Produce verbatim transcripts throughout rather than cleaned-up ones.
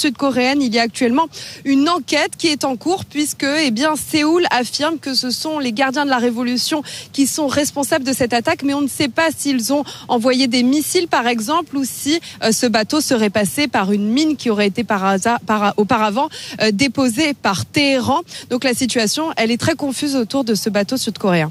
sud-coréenne. Il y a actuellement une enquête qui est en cours puisque eh bien, Séoul affirme que ce sont les gardiens de la révolution qui sont responsables de cette attaque, mais on ne sait pas s'ils ont envoyé des missiles par exemple ou si euh, ce bateau serait passé par une mine qui aurait été par hasard, par, auparavant euh, déposée par Téhéran. Donc la situation, elle est très confuse autour de ce bateau sud-coréen.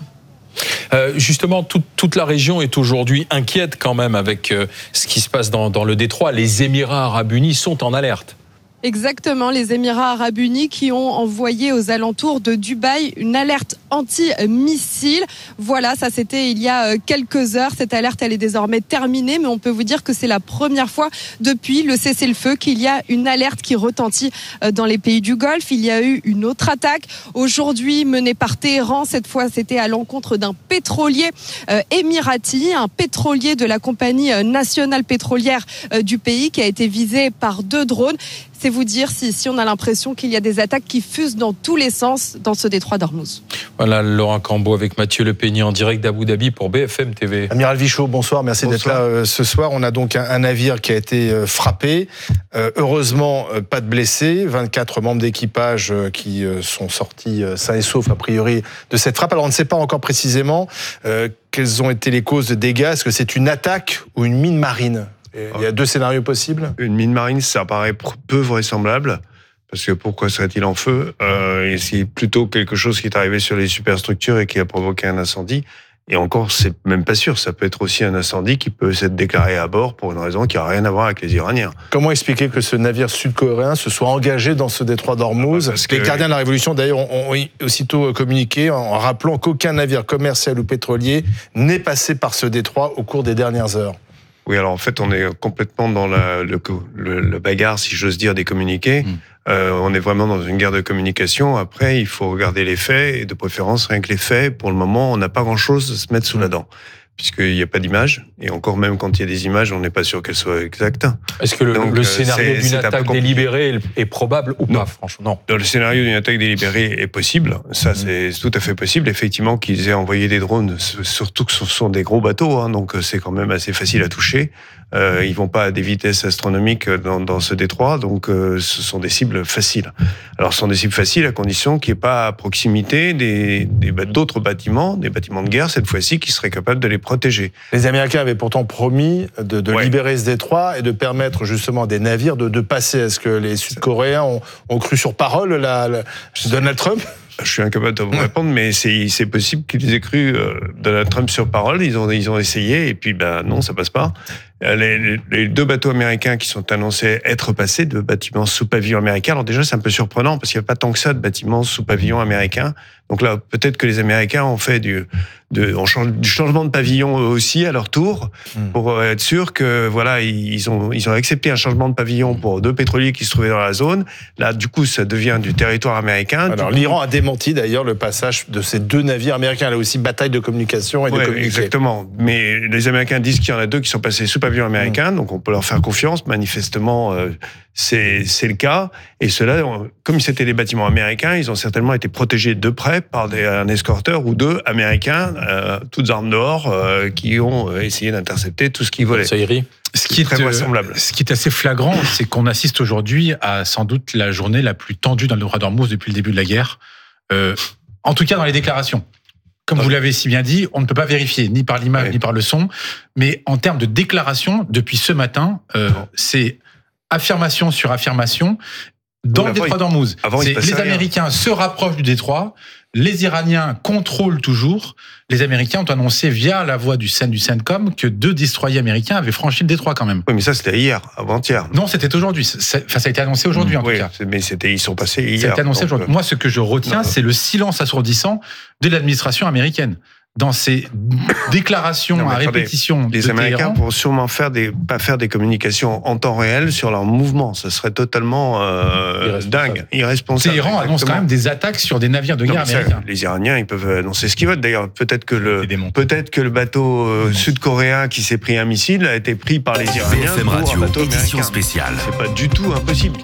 Euh, justement, toute, toute la région est aujourd'hui inquiète quand même avec euh, ce qui se passe dans, dans le détroit. Les Émirats arabes unis sont en alerte. Exactement, les Émirats arabes unis qui ont envoyé aux alentours de Dubaï une alerte anti-missile. Voilà, ça c'était il y a quelques heures. Cette alerte, elle est désormais terminée, mais on peut vous dire que c'est la première fois depuis le cessez-le-feu qu'il y a une alerte qui retentit dans les pays du Golfe. Il y a eu une autre attaque aujourd'hui menée par Téhéran. Cette fois, c'était à l'encontre d'un pétrolier euh, émirati, un pétrolier de la compagnie nationale pétrolière euh, du pays qui a été visé par deux drones. C'est vous dire si, si on a l'impression qu'il y a des attaques qui fusent dans tous les sens dans ce détroit d'Ormuz. Voilà, Laurent Cambo avec Mathieu Lepegny en direct d'Abu Dhabi pour B F M T V. Amiral Vichot, bonsoir, merci bonsoir. d'être là euh, ce soir. On a donc un, un navire qui a été euh, frappé. Euh, heureusement, euh, pas de blessés. vingt-quatre membres d'équipage euh, qui euh, sont sortis euh, sains et saufs, a priori, de cette frappe. Alors, on ne sait pas encore précisément euh, quelles ont été les causes de dégâts. Est-ce que c'est une attaque ou une mine marine ? Il y a deux scénarios possibles. Une mine marine, ça paraît peu vraisemblable, parce que pourquoi serait-il en feu ? euh, et c'est plutôt quelque chose qui est arrivé sur les superstructures et qui a provoqué un incendie. Et encore, c'est même pas sûr. Ça peut être aussi un incendie qui peut s'être déclaré à bord pour une raison qui n'a rien à voir avec les Iraniens. Comment expliquer que ce navire sud-coréen se soit engagé dans ce détroit d'Ormuz ? Parce que les gardiens de la Révolution, d'ailleurs, ont aussitôt communiqué en rappelant qu'aucun navire commercial ou pétrolier n'est passé par ce détroit au cours des dernières heures. Oui, alors en fait, on est complètement dans la, le, le, le bagarre, si j'ose dire, des communiqués. Mmh. Euh, on est vraiment dans une guerre de communication. Après, il faut regarder les faits, et de préférence, rien que les faits. Pour le moment, on n'a pas grand-chose à se mettre sous mmh. la dent, puisqu'il n'y a pas d'image. Et encore même quand il y a des images, on n'est pas sûr qu'elles soient exactes. Est-ce que le, Donc, le scénario d'une attaque délibérée est probable ou non. pas, franchement ? Non. Le scénario d'une attaque délibérée est possible. Ça, mmh. c'est tout à fait possible. Effectivement, qu'ils aient envoyé des drones, surtout que ce sont des gros bateaux, hein, donc c'est quand même assez facile à toucher. Euh, ils vont pas à des vitesses astronomiques dans, dans ce détroit, donc euh, ce sont des cibles faciles. Alors, ce sont des cibles faciles à condition qu'il n'y ait pas à proximité des, des, d'autres bâtiments, des bâtiments de guerre, cette fois-ci, qui seraient capables de les protéger. Les Américains avaient pourtant promis de, de ouais. libérer ce détroit et de permettre justement à des navires de, de passer. Est-ce que les Sud-Coréens ont, ont cru sur parole la, la, Donald Trump ? Je suis incapable de vous répondre, mais c'est, c'est possible qu'ils aient cru euh, Donald Trump sur parole. Ils ont, ils ont essayé, et puis ben non, ça passe pas. Les, les, les deux bateaux américains qui sont annoncés être passés, de bâtiments sous pavillon américain. Alors déjà, c'est un peu surprenant parce qu'il n'y a pas tant que ça de bâtiments sous pavillon américain. Donc là, peut-être que les Américains ont fait du, de, on change, du changement de pavillon eux aussi à leur tour pour être sûr que voilà, ils ont, ils ont accepté un changement de pavillon pour deux pétroliers qui se trouvaient dans la zone. Là, du coup, ça devient du territoire américain. Alors coup, l'Iran a démenti d'ailleurs le passage de ces deux navires américains. Là aussi, bataille de communication et ouais, de communiquer. Exactement. Mais les Américains disent qu'il y en a deux qui sont passés sous pavillon américain, mmh. donc on peut leur faire confiance. Manifestement, euh, c'est, c'est le cas. Et cela, comme c'était des bâtiments américains, ils ont certainement été protégés de près par des, un escorteur ou deux américains, euh, toutes armes dehors, euh, qui ont essayé d'intercepter tout ce qu'ils volaient. Ça irait. Ce qui est très vraisemblable. Ce qui est assez flagrant, c'est qu'on assiste aujourd'hui à sans doute la journée la plus tendue dans le détroit d'Ormuz depuis le début de la guerre. Euh, en tout cas, dans les déclarations. Comme vous l'avez si bien dit, on ne peut pas vérifier, ni par l'image, oui. ni par le son. Mais en termes de déclaration, depuis ce matin, euh, c'est affirmation sur affirmation dans oui, le détroit d'Ormuz. C'est, les Américains se rapprochent du détroit, les Iraniens contrôlent toujours. Les Américains ont annoncé via la voix du, du CENTCOM que deux destroyers américains avaient franchi le détroit quand même. Oui, mais ça c'était hier, avant-hier. Non, c'était aujourd'hui. C'est, enfin, ça a été annoncé aujourd'hui mmh, en oui, tout cas. Mais c'était, ils sont passés hier. Ça a été annoncé aujourd'hui. Moi, ce que je retiens, non, c'est le silence assourdissant de l'administration américaine. Dans ces déclarations non, à attendez, répétition les de Américains Téhéran, pourront sûrement faire des, pas faire des communications en temps réel sur leurs mouvements. Ça serait totalement euh, irresponsable. dingue, irresponsable. Téhéran exactement. Annonce quand même des attaques sur des navires de guerre non, américains. Ça, les Iraniens, ils peuvent annoncer ce qu'ils veulent. D'ailleurs, peut-être que le, peut-être que le bateau euh, sud-coréen qui s'est pris un missile a été pris par les Iraniens B F M pour Radio, un bateau édition américain. Spéciale. C'est pas du tout impossible.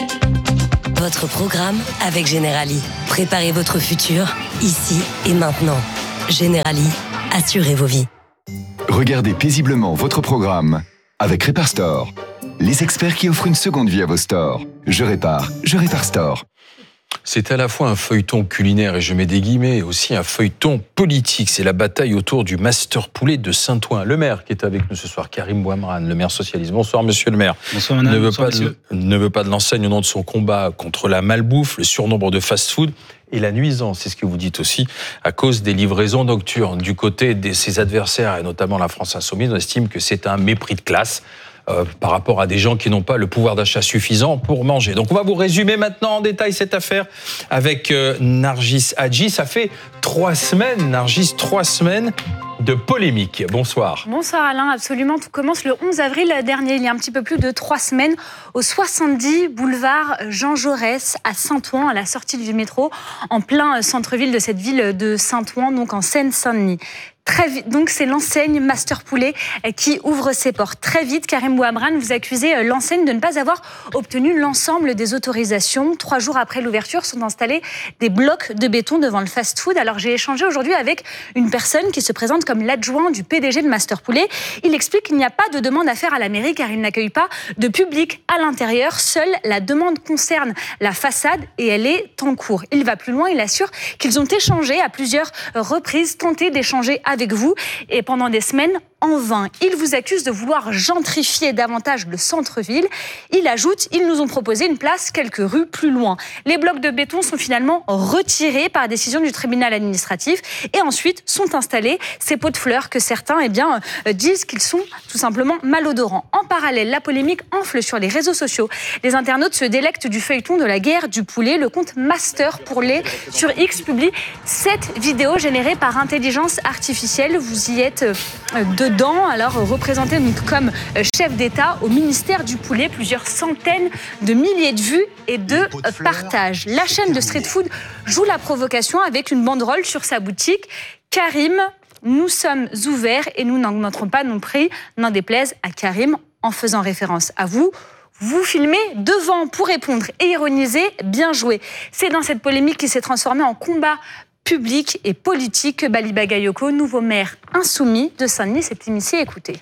Votre programme avec Generali. Préparez votre futur, ici et maintenant. Generali, assurez vos vies. Regardez paisiblement votre programme avec Répar Store. Les experts qui offrent une seconde vie à vos stores. Je répare, je répare Store. C'est à la fois un feuilleton culinaire, et je mets des guillemets, et aussi un feuilleton politique. C'est la bataille autour du Master Poulet de Saint-Ouen. Le maire qui est avec nous ce soir, Karim Bouamran, le maire socialiste. Bonsoir, monsieur le maire. Bonsoir, madame. Ne veut, Bonsoir, pas de, ne veut pas de l'enseigne au nom de son combat contre la malbouffe, le surnombre de fast-food et la nuisance. C'est ce que vous dites aussi, à cause des livraisons nocturnes. Du côté de ses adversaires, et notamment la France Insoumise, on estime que c'est un mépris de classe. Euh, par rapport à des gens qui n'ont pas le pouvoir d'achat suffisant pour manger. Donc on va vous résumer maintenant en détail cette affaire avec euh, Nargis Hadji. Ça fait trois semaines, Nargis, trois semaines de polémique. Bonsoir. Bonsoir Alain, absolument. Tout commence le onze avril dernier, il y a un petit peu plus de trois semaines, au soixante-dix boulevard Jean Jaurès à Saint-Ouen, à la sortie du métro, en plein centre-ville de cette ville de Saint-Ouen, donc en Seine-Saint-Denis. Très vite, donc c'est l'enseigne Master Poulet qui ouvre ses portes. Très vite, Karim Bouamran, vous accusez l'enseigne de ne pas avoir obtenu l'ensemble des autorisations. Trois jours après l'ouverture, sont installés des blocs de béton devant le fast-food. Alors j'ai échangé aujourd'hui avec une personne qui se présente comme l'adjoint du P D G de Master Poulet. Il explique qu'il n'y a pas de demande à faire à la mairie car il n'accueille pas de public à l'intérieur. Seule la demande concerne la façade et elle est en cours. Il va plus loin, il assure qu'ils ont échangé à plusieurs reprises, tenté d'échanger avec avec vous et pendant des semaines en vain. Il vous accuse de vouloir gentrifier davantage le centre-ville. Il ajoute, ils nous ont proposé une place quelques rues plus loin. Les blocs de béton sont finalement retirés par décision du tribunal administratif et ensuite sont installés ces pots de fleurs que certains eh bien, disent qu'ils sont tout simplement malodorants. En parallèle, la polémique enfle sur les réseaux sociaux. Les internautes se délectent du feuilleton de la guerre du poulet. Le compte Master Poulet sur X publie sept vidéos générées par intelligence artificielle. Vous y êtes dedans, alors représenté comme chef d'État au ministère du Poulet, plusieurs centaines de milliers de vues et de partages. La chaîne de street food joue la provocation avec une banderole sur sa boutique. Karim, nous sommes ouverts et nous n'augmenterons pas nos prix, n'en déplaise à Karim, en faisant référence à vous. Vous filmez devant pour répondre et ironiser, bien joué. C'est dans cette polémique qui s'est transformée en combat public et politique que Bali Bagayoko, nouveau maire insoumis de Saint-Denis, s'est initié. Écoutez.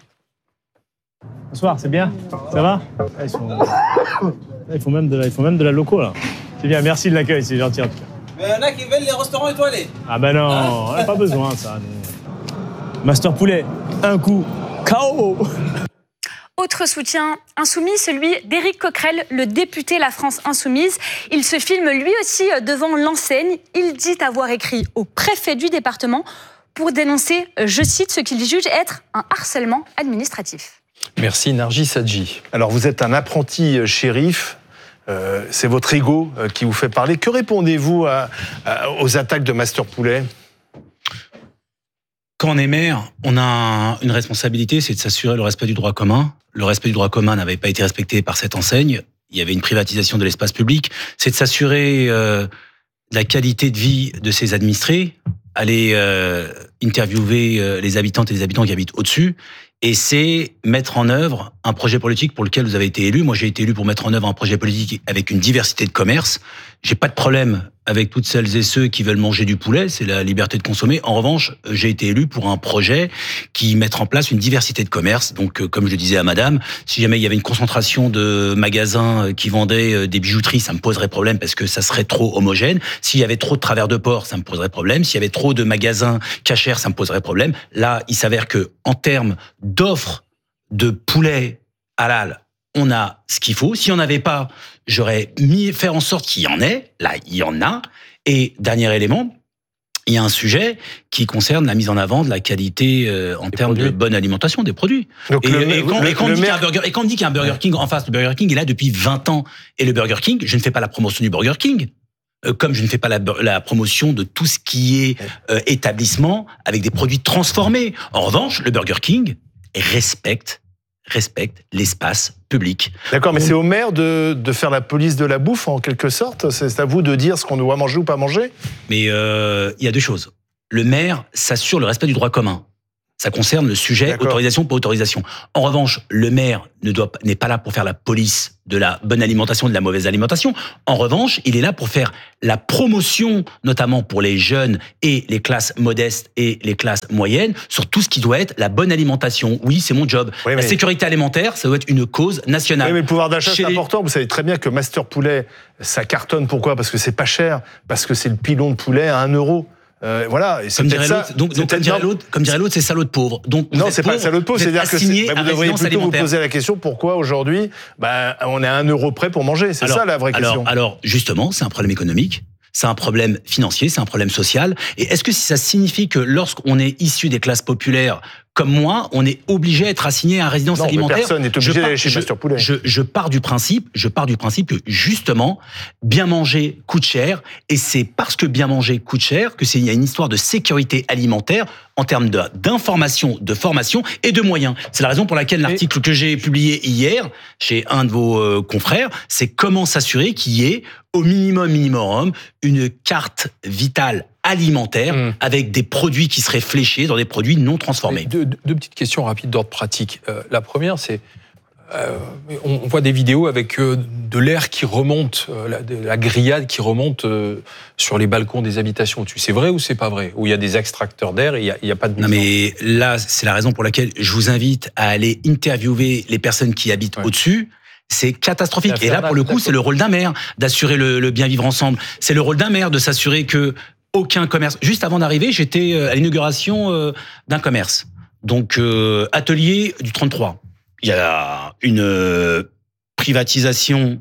Bonsoir, c'est bien? Ça va? Ils, sont... ils, font même de la... Ils font même de la loco, là. C'est bien, merci de l'accueil, c'est gentil en tout cas. Mais il y en a qui veulent les restaurants étoilés. Ah ben non, hein on n'a pas besoin, ça. Nous... Master Poulet, un coup, K O. Autre soutien insoumis, celui d'Éric Coquerel, le député La France Insoumise. Il se filme lui aussi devant l'enseigne. Il dit avoir écrit au préfet du département pour dénoncer, je cite, ce qu'il juge être un harcèlement administratif. Merci Nargis Hadji. Alors vous êtes un apprenti shérif. Euh, c'est votre ego qui vous fait parler. Que répondez-vous à, à, aux attaques de Master Poulet ? Quand on est maire, on a une responsabilité, c'est de s'assurer le respect du droit commun. Le respect du droit commun n'avait pas été respecté par cette enseigne. Il y avait une privatisation de l'espace public. C'est de s'assurer euh, de la qualité de vie de ses administrés, aller euh, interviewer euh, les habitantes et les habitants qui habitent au-dessus. Et c'est mettre en œuvre un projet politique pour lequel vous avez été élu. Moi, j'ai été élu pour mettre en œuvre un projet politique avec une diversité de commerce. J'ai pas de problème avec toutes celles et ceux qui veulent manger du poulet, c'est la liberté de consommer. En revanche, j'ai été élu pour un projet qui mettre en place une diversité de commerce. Donc, comme je le disais à madame, si jamais il y avait une concentration de magasins qui vendaient des bijouteries, ça me poserait problème parce que ça serait trop homogène. S'il y avait trop de travers de porc, ça me poserait problème. S'il y avait trop de magasins cachers, ça me poserait problème. Là, il s'avère que, en termes d'offres de poulet halal, on a ce qu'il faut. S'il n'y en avait pas, j'aurais mis fait en sorte qu'il y en ait. Là, il y en a. Et dernier élément, il y a un sujet qui concerne la mise en avant de la qualité euh, en termes de bonne alimentation des produits. Donc et, le, et, quand, le, et, quand le maire... burger, et quand on dit qu'il y a un Burger King en face, le Burger King est là depuis vingt ans. Et le Burger King, je ne fais pas la promotion du Burger King. Euh, comme je ne fais pas la, la promotion de tout ce qui est euh, établissement avec des produits transformés. En revanche, le Burger King respecte respecte l'espace public. D'accord, mais c'est au maire de, de faire la police de la bouffe, en quelque sorte. C'est à vous de dire ce qu'on doit manger ou pas manger. Mais il euh, y a deux choses. Le maire s'assure le respect du droit commun. Ça concerne le sujet D'accord. autorisation pas autorisation. En revanche, le maire ne doit n'est pas là pour faire la police de la bonne alimentation, de la mauvaise alimentation. En revanche, il est là pour faire la promotion, notamment pour les jeunes et les classes modestes et les classes moyennes, sur tout ce qui doit être la bonne alimentation. Oui, c'est mon job. Oui, la mais... sécurité alimentaire, ça doit être une cause nationale. Oui, mais le pouvoir d'achat, Chez c'est les... important. Vous savez très bien que Master Poulet, ça cartonne. Pourquoi ? Parce que c'est pas cher. Parce que c'est le pilon de poulet à un euro. Euh, voilà, et c'est comme dirait ça. l'autre, donc, donc comme dirait l'autre, comme dirait l'autre, c'est salaud de pauvre. Donc non, c'est pas salaud de pauvre, c'est-à-dire que c'est, bah, vous devriez plutôt alimentaire. vous poser la question pourquoi aujourd'hui, bah, on est à un euro près pour manger. C'est alors, ça la vraie alors, question. Alors, justement, c'est un problème économique. C'est un problème financier, c'est un problème social. Et est-ce que ça signifie que lorsqu'on est issu des classes populaires comme moi, on est obligé à être assigné à une résidence non, alimentaire ? Personne n'est obligé d'aller chez Master Poulet. Je, je pars du principe, je pars du principe que justement, bien manger coûte cher, et c'est parce que bien manger coûte cher que c'est il y a une histoire de sécurité alimentaire en termes de, d'information, de formation et de moyens. C'est la raison pour laquelle l'article que j'ai publié hier chez un de vos euh, confrères, c'est comment s'assurer qu'il y ait au minimum minimum une carte vitale alimentaire mmh. avec des produits qui seraient fléchés dans des produits non transformés. Deux, deux, deux petites questions rapides d'ordre pratique. Euh, la première, c'est euh, on voit des vidéos avec euh, de l'air qui remonte, euh, la, de, la grillade qui remonte euh, sur les balcons des habitations. Tu c'est vrai ou c'est pas vrai ? Où il y a des extracteurs d'air et il y a, il y a pas de. Non mais là, c'est la raison pour laquelle je vous invite à aller interviewer les personnes qui habitent ouais. au-dessus. C'est catastrophique. Et là, pour le coup, c'est le rôle d'un maire d'assurer le, le bien vivre ensemble. C'est le rôle d'un maire de s'assurer que aucun commerce. Juste avant d'arriver, j'étais à l'inauguration d'un commerce. Donc, euh, atelier du trente-trois. Il y a une privatisation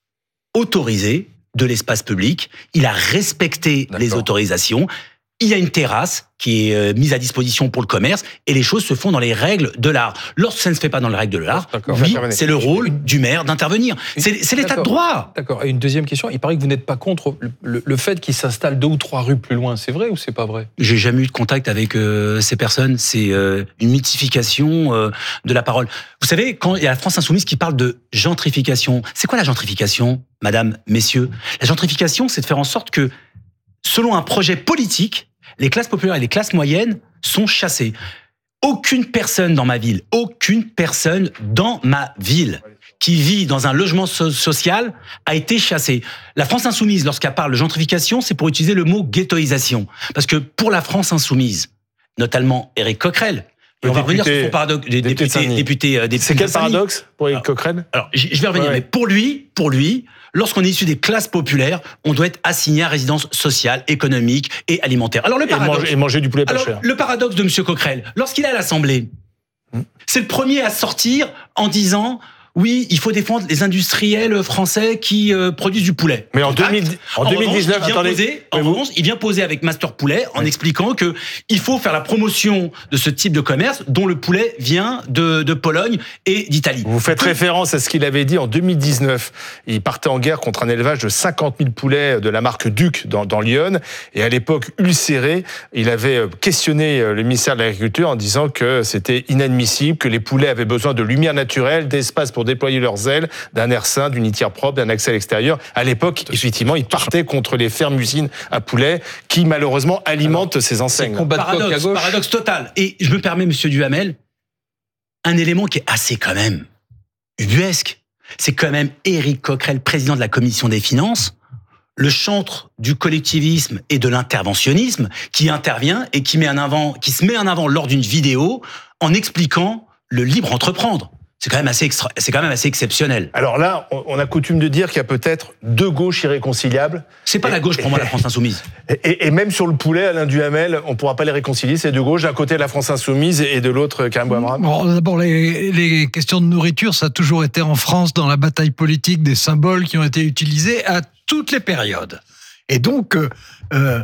autorisée de l'espace public. Il a respecté D'accord. les autorisations. Il y a une terrasse qui est mise à disposition pour le commerce et les choses se font dans les règles de l'art. Lorsque ça ne se fait pas dans les règles de l'art, D'accord. oui, c'est le rôle du maire d'intervenir. C'est, c'est l'état de droit. D'accord. Et une deuxième question, il paraît que vous n'êtes pas contre le, le, le fait qu'ils s'installent deux ou trois rues plus loin. C'est vrai ou c'est pas vrai ? J'ai jamais eu de contact avec euh, ces personnes. C'est euh, une mythification euh, de la parole. Vous savez, quand il y a la France Insoumise qui parle de gentrification, c'est quoi la gentrification, madame, messieurs ? La gentrification, c'est de faire en sorte que selon un projet politique, les classes populaires et les classes moyennes sont chassées. Aucune personne dans ma ville, aucune personne dans ma ville qui vit dans un logement so- social a été chassée. La France Insoumise, lorsqu'elle parle de gentrification, c'est pour utiliser le mot ghettoisation. Parce que pour la France Insoumise, notamment Éric Coquerel, et on va revenir sur son paradoxe des députés, députés, euh, C'est quel paradoxe pour Éric Coquerel ? Alors, je vais revenir, ouais. mais pour lui, pour lui, lorsqu'on est issu des classes populaires, on doit être assigné à résidence sociale, économique et alimentaire. Alors le paradoxe, et manger, et manger du poulet pas alors, cher. Le paradoxe de M. Coquerel, lorsqu'il est à l'Assemblée, hmm. c'est le premier à sortir en disant oui, il faut défendre les industriels français qui euh, produisent du poulet. Mais en, deux mille, en, en deux mille dix-neuf, revanche, il vient attendez, poser, en vous... revanche, il vient poser avec Master Poulet en oui. expliquant que il faut faire la promotion de ce type de commerce dont le poulet vient de, de Pologne et d'Italie. Vous faites Donc, référence à ce qu'il avait dit en deux mille dix-neuf. Il partait en guerre contre un élevage de cinquante mille poulets de la marque Duc dans, dans Lyon. Et à l'époque, ulcéré, il avait questionné le ministère de l'Agriculture en disant que c'était inadmissible, que les poulets avaient besoin de lumière naturelle, d'espace pour déployer leurs ailes, d'un air sain, d'une litière propre, d'un accès à l'extérieur. À l'époque, effectivement, il partait contre les fermes-usines à poulets qui, malheureusement, alimentent Alors, ces enseignes. Paradoxe, paradoxe total. Et je me permets, monsieur Duhamel, un élément qui est assez quand même ubuesque. C'est quand même Éric Coquerel, président de la Commission des Finances, le chantre du collectivisme et de l'interventionnisme, qui intervient et qui, met en avant, qui se met en avant lors d'une vidéo en expliquant le libre entreprendre. C'est quand même assez extra... c'est quand même assez exceptionnel. Alors là, on a coutume de dire qu'il y a peut-être deux gauches irréconciliables. C'est pas et, la gauche pour moi, la France Insoumise. Et, et, et même sur le poulet, Alain Duhamel, on pourra pas les réconcilier, ces deux gauches, d'un côté la France Insoumise et de l'autre Karim Bouamrane. Bon, d'abord, les, les questions de nourriture, ça a toujours été en France, dans la bataille politique, des symboles qui ont été utilisés à toutes les périodes. Et donc, euh, euh,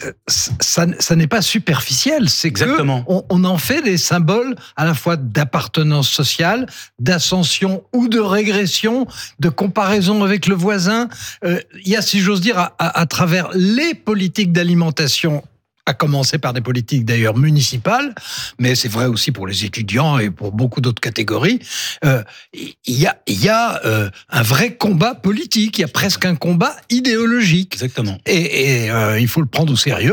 ça, ça n'est pas superficiel, c'est Exactement. qu'on on en fait des symboles à la fois d'appartenance sociale, d'ascension ou de régression, de comparaison avec le voisin. Euh, il y a, si j'ose dire, à, à, à travers les politiques d'alimentation, à commencer par des politiques d'ailleurs municipales, mais c'est vrai aussi pour les étudiants et pour beaucoup d'autres catégories, euh, il y a, il y a euh, un vrai combat politique, il y a presque un combat idéologique. Exactement. Et, et euh, il faut le prendre au sérieux.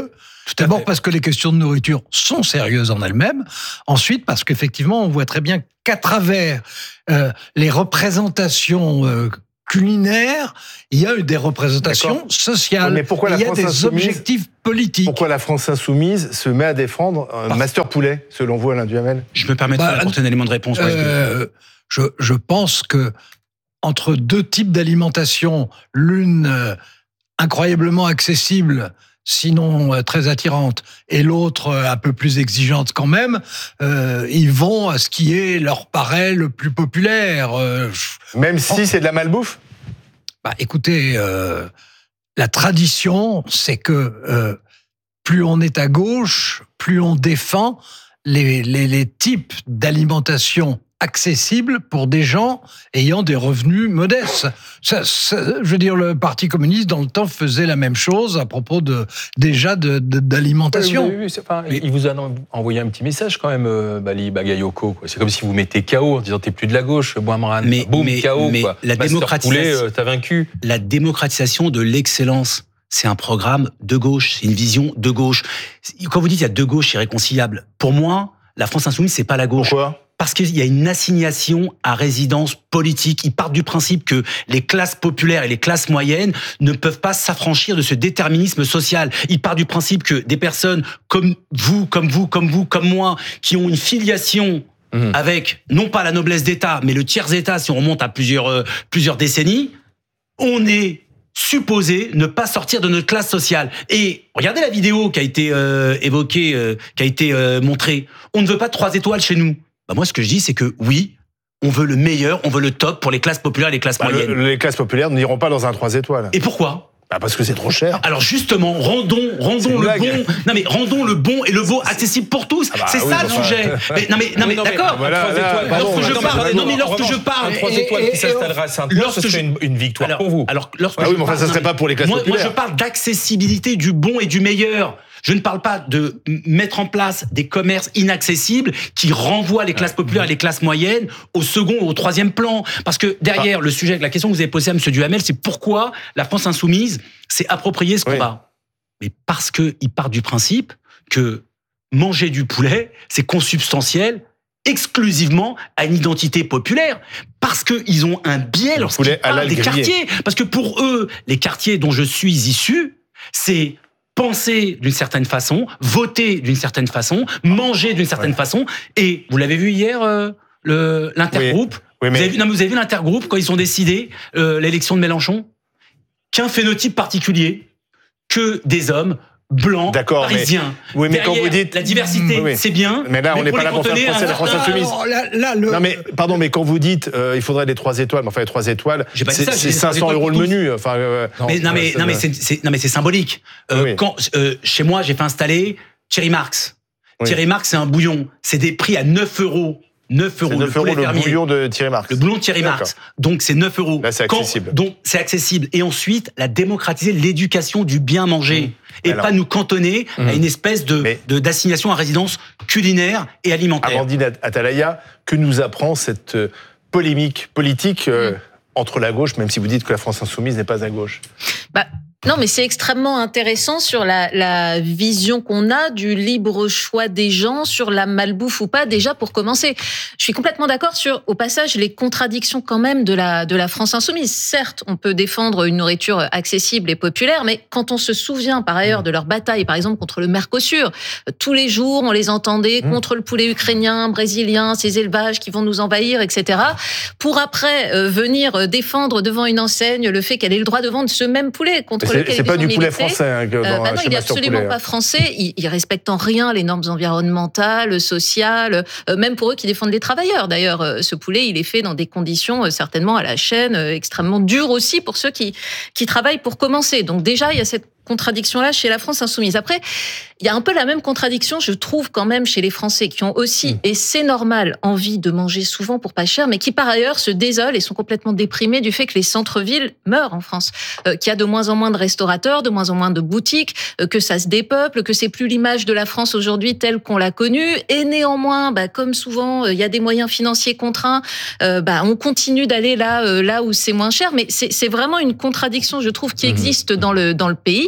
D'abord parce que les questions de nourriture sont sérieuses en elles-mêmes. Ensuite, parce qu'effectivement, on voit très bien qu'à travers euh, les représentations euh, culinaires, il y a eu des représentations D'accord. sociales. Mais pourquoi la il y a France des insoumise, objectifs politiques. Pourquoi la France insoumise se met à défendre un Parce... master poulet, selon vous, Alain Duhamel? Je me permets bah, d'apporter un élément de réponse. Euh, je, je pense que entre deux types d'alimentation, l'une euh, incroyablement accessible, sinon euh, très attirante, et l'autre euh, un peu plus exigeante quand même, euh, ils vont à ce qui est leur paraît le plus populaire. Euh, Même si oh. c'est de la malbouffe? Bah, écoutez, euh, la tradition, c'est que euh, plus on est à gauche, plus on défend les, les, les types d'alimentation accessible pour des gens ayant des revenus modestes. Ça, ça, je veux dire, le Parti communiste, dans le temps, faisait la même chose à propos de, déjà de, de, d'alimentation. Oui, oui, oui, c'est pas, Mais... Il vous a envoyé un petit message quand même, euh, Bali Bagayoko. Quoi. C'est comme si vous mettez K O en disant t'es plus de la gauche, Boimran. Mais, boum, mais, K O. Mais quoi. la démocratisation, euh, t'as vaincu. La démocratisation de l'excellence, c'est un programme de gauche, c'est une vision de gauche. Quand vous dites il y a deux gauches irréconciliables, pour moi, la France insoumise, c'est pas la gauche. Pourquoi ? Parce qu'il y a une assignation à résidence politique. Ils partent du principe que les classes populaires et les classes moyennes ne peuvent pas s'affranchir de ce déterminisme social. Ils partent du principe que des personnes comme vous, comme vous, comme vous, comme moi, qui ont une filiation mmh. avec, non pas la noblesse d'État, mais le tiers-État, si on remonte à plusieurs, euh, plusieurs décennies, on est supposé ne pas sortir de notre classe sociale. Et regardez la vidéo qui a été euh, évoquée, euh, qui a été euh, montrée. On ne veut pas de trois étoiles chez nous. Bah moi, ce que je dis, c'est que oui, on veut le meilleur, on veut le top pour les classes populaires et les classes bah moyennes. Le, les classes populaires n'iront pas dans un trois étoiles. Et pourquoi ? Bah parce que c'est trop cher. Alors justement, rendons, rendons le blague. bon, non mais rendons le bon et le beau accessible pour tous. Ah bah c'est oui, ça le enfin... sujet. Mais, non mais, non mais, non, mais d'accord. Voilà, lorsque je parle, non mais lorsque je parle, trois étoiles qui s'installera à Saint-Ouen, ce serait une, une victoire alors, pour vous. Alors lorsque ah je oui, mais enfin, parle, ça serait pas pour les classes moi, populaires. Moi, je parle d'accessibilité du bon et du meilleur. Je ne parle pas de mettre en place des commerces inaccessibles qui renvoient les classes populaires et les classes moyennes au second ou au troisième plan. Parce que derrière, ah. le sujet, la question que vous avez posée à M. Duhamel, c'est pourquoi la France insoumise s'est appropriée ce combat. Oui. Mais parce qu'il part du principe que manger du poulet, c'est consubstantiel exclusivement à une identité populaire, parce qu'ils ont un biais lorsqu'ils parlent des quartiers. Parce que pour eux, les quartiers dont je suis issu, c'est penser d'une certaine façon, voter d'une certaine façon, manger d'une certaine ouais. façon. Et vous l'avez vu hier, euh, le, l'intergroupe. Oui. Oui, mais... vous, avez vu, non, mais vous avez vu l'intergroupe quand ils ont décidé euh, l'élection de Mélenchon ? Qu'un phénotype particulier, que des hommes blancs, D'accord, parisiens. Mais... Oui, mais derrière, quand vous dites la diversité, oui. c'est bien. Mais là, on n'est pas là pour faire le procès de la France insoumise. Là, là, le... Non, mais pardon, mais quand vous dites euh, il faudrait des trois étoiles, mais enfin les trois étoiles, pas c'est, ça, c'est cinq cents euros le menu. Enfin, euh, non, mais non, mais non, mais c'est, c'est non, mais c'est symbolique. Euh, oui. Quand euh, chez moi, j'ai fait installer Thierry Marx. Oui. Thierry Marx, c'est un bouillon. C'est des prix à neuf euros. neuf euros, neuf le, euros le bouillon de Thierry Marx. Le bouillon de Thierry Marx. Donc c'est neuf euros. Là, c'est accessible. Quand, donc c'est accessible. Et ensuite, la démocratiser l'éducation du bien manger. Mmh. Et alors, pas nous cantonner mmh. à une espèce de, mais, de d'assignation à résidence culinaire et alimentaire. Amandine Atalaya, que nous apprend cette polémique politique euh, mmh. entre la gauche, même si vous dites que la France insoumise n'est pas à gauche? Bah. Non, mais c'est extrêmement intéressant sur la, la vision qu'on a du libre choix des gens sur la malbouffe ou pas, déjà pour commencer. Je suis complètement d'accord sur, au passage, les contradictions quand même de la, de la France insoumise. Certes, on peut défendre une nourriture accessible et populaire, mais quand on se souvient par ailleurs de leur bataille, par exemple, contre le Mercosur, tous les jours, on les entendait mmh. contre le poulet ukrainien, brésilien, ces élevages qui vont nous envahir, et cetera, pour après euh, venir défendre devant une enseigne le fait qu'elle ait le droit de vendre ce même poulet contre C'est, c'est pas du poulet français. Hein, que dans euh, bah non, il est absolument poulet, pas français. Il, il respecte en rien les normes environnementales, sociales, euh, même pour eux qui défendent les travailleurs. D'ailleurs, euh, ce poulet, il est fait dans des conditions euh, certainement à la chaîne euh, extrêmement dures aussi pour ceux qui qui travaillent pour commencer. Donc déjà, il y a cette contradiction-là chez la France insoumise. Après, il y a un peu la même contradiction, je trouve, quand même, chez les Français qui ont aussi, mmh. et c'est normal, envie de manger souvent pour pas cher, mais qui, par ailleurs, se désolent et sont complètement déprimés du fait que les centres-villes meurent en France, euh, qu'il y a de moins en moins de restaurateurs, de moins en moins de boutiques, euh, que ça se dépeuple, que c'est plus l'image de la France aujourd'hui telle qu'on l'a connue, et néanmoins, bah, comme souvent, il euh, y a des moyens financiers contraints, euh, bah, on continue d'aller là, euh, là où c'est moins cher, mais c'est, c'est vraiment une contradiction, je trouve, qui mmh. existe dans le, dans le pays.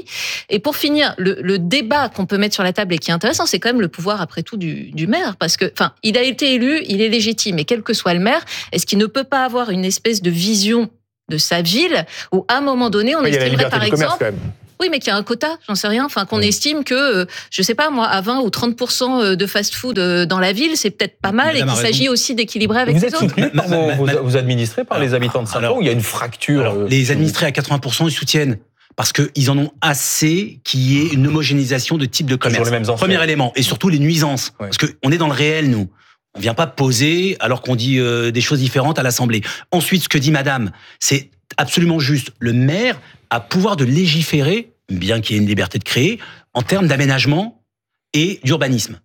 Et pour finir, le, le débat qu'on peut mettre sur la table et qui est intéressant, c'est quand même le pouvoir, après tout, du, du maire. Parce que, enfin, il a été élu, il est légitime. Et quel que soit le maire, est-ce qu'il ne peut pas avoir une espèce de vision de sa ville où, à un moment donné, on oui, estimerait, par exemple... Quand même. Oui, mais qu'il y a un quota, j'en sais rien. Enfin, qu'on oui. estime que, je sais pas moi, à vingt ou trente pour cent de fast-food dans la ville, c'est peut-être pas mal. Madame et qu'il s'agit aussi d'équilibrer avec vous les êtes autres. Soutenu par vos, vos, vos administrés, par alors, les habitants de Saint-Ouen, ou il y a une fracture alors, les administrés à quatre-vingts pour cent ils soutiennent. Parce qu'ils en ont assez qu'il y ait une homogénéisation de type de commerce. Les mêmes Premier élément. Et surtout les nuisances. Ouais. Parce qu'on est dans le réel, nous. On vient pas poser alors qu'on dit euh, des choses différentes à l'Assemblée. Ensuite, ce que dit madame, c'est absolument juste. Le maire a pouvoir de légiférer, bien qu'il y ait une liberté de créer, en termes d'aménagement et d'urbanisme,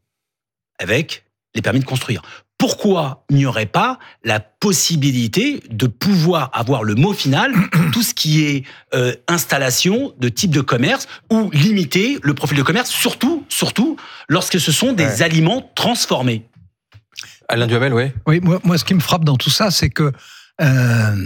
avec les permis de construire. Pourquoi il n'y aurait pas la possibilité de pouvoir avoir le mot final pour tout ce qui est euh, installation de type de commerce ou limiter le profil de commerce, surtout, surtout lorsque ce sont des ouais. aliments transformés. Alain Duhamel, oui. Oui, moi, moi, ce qui me frappe dans tout ça, c'est que euh,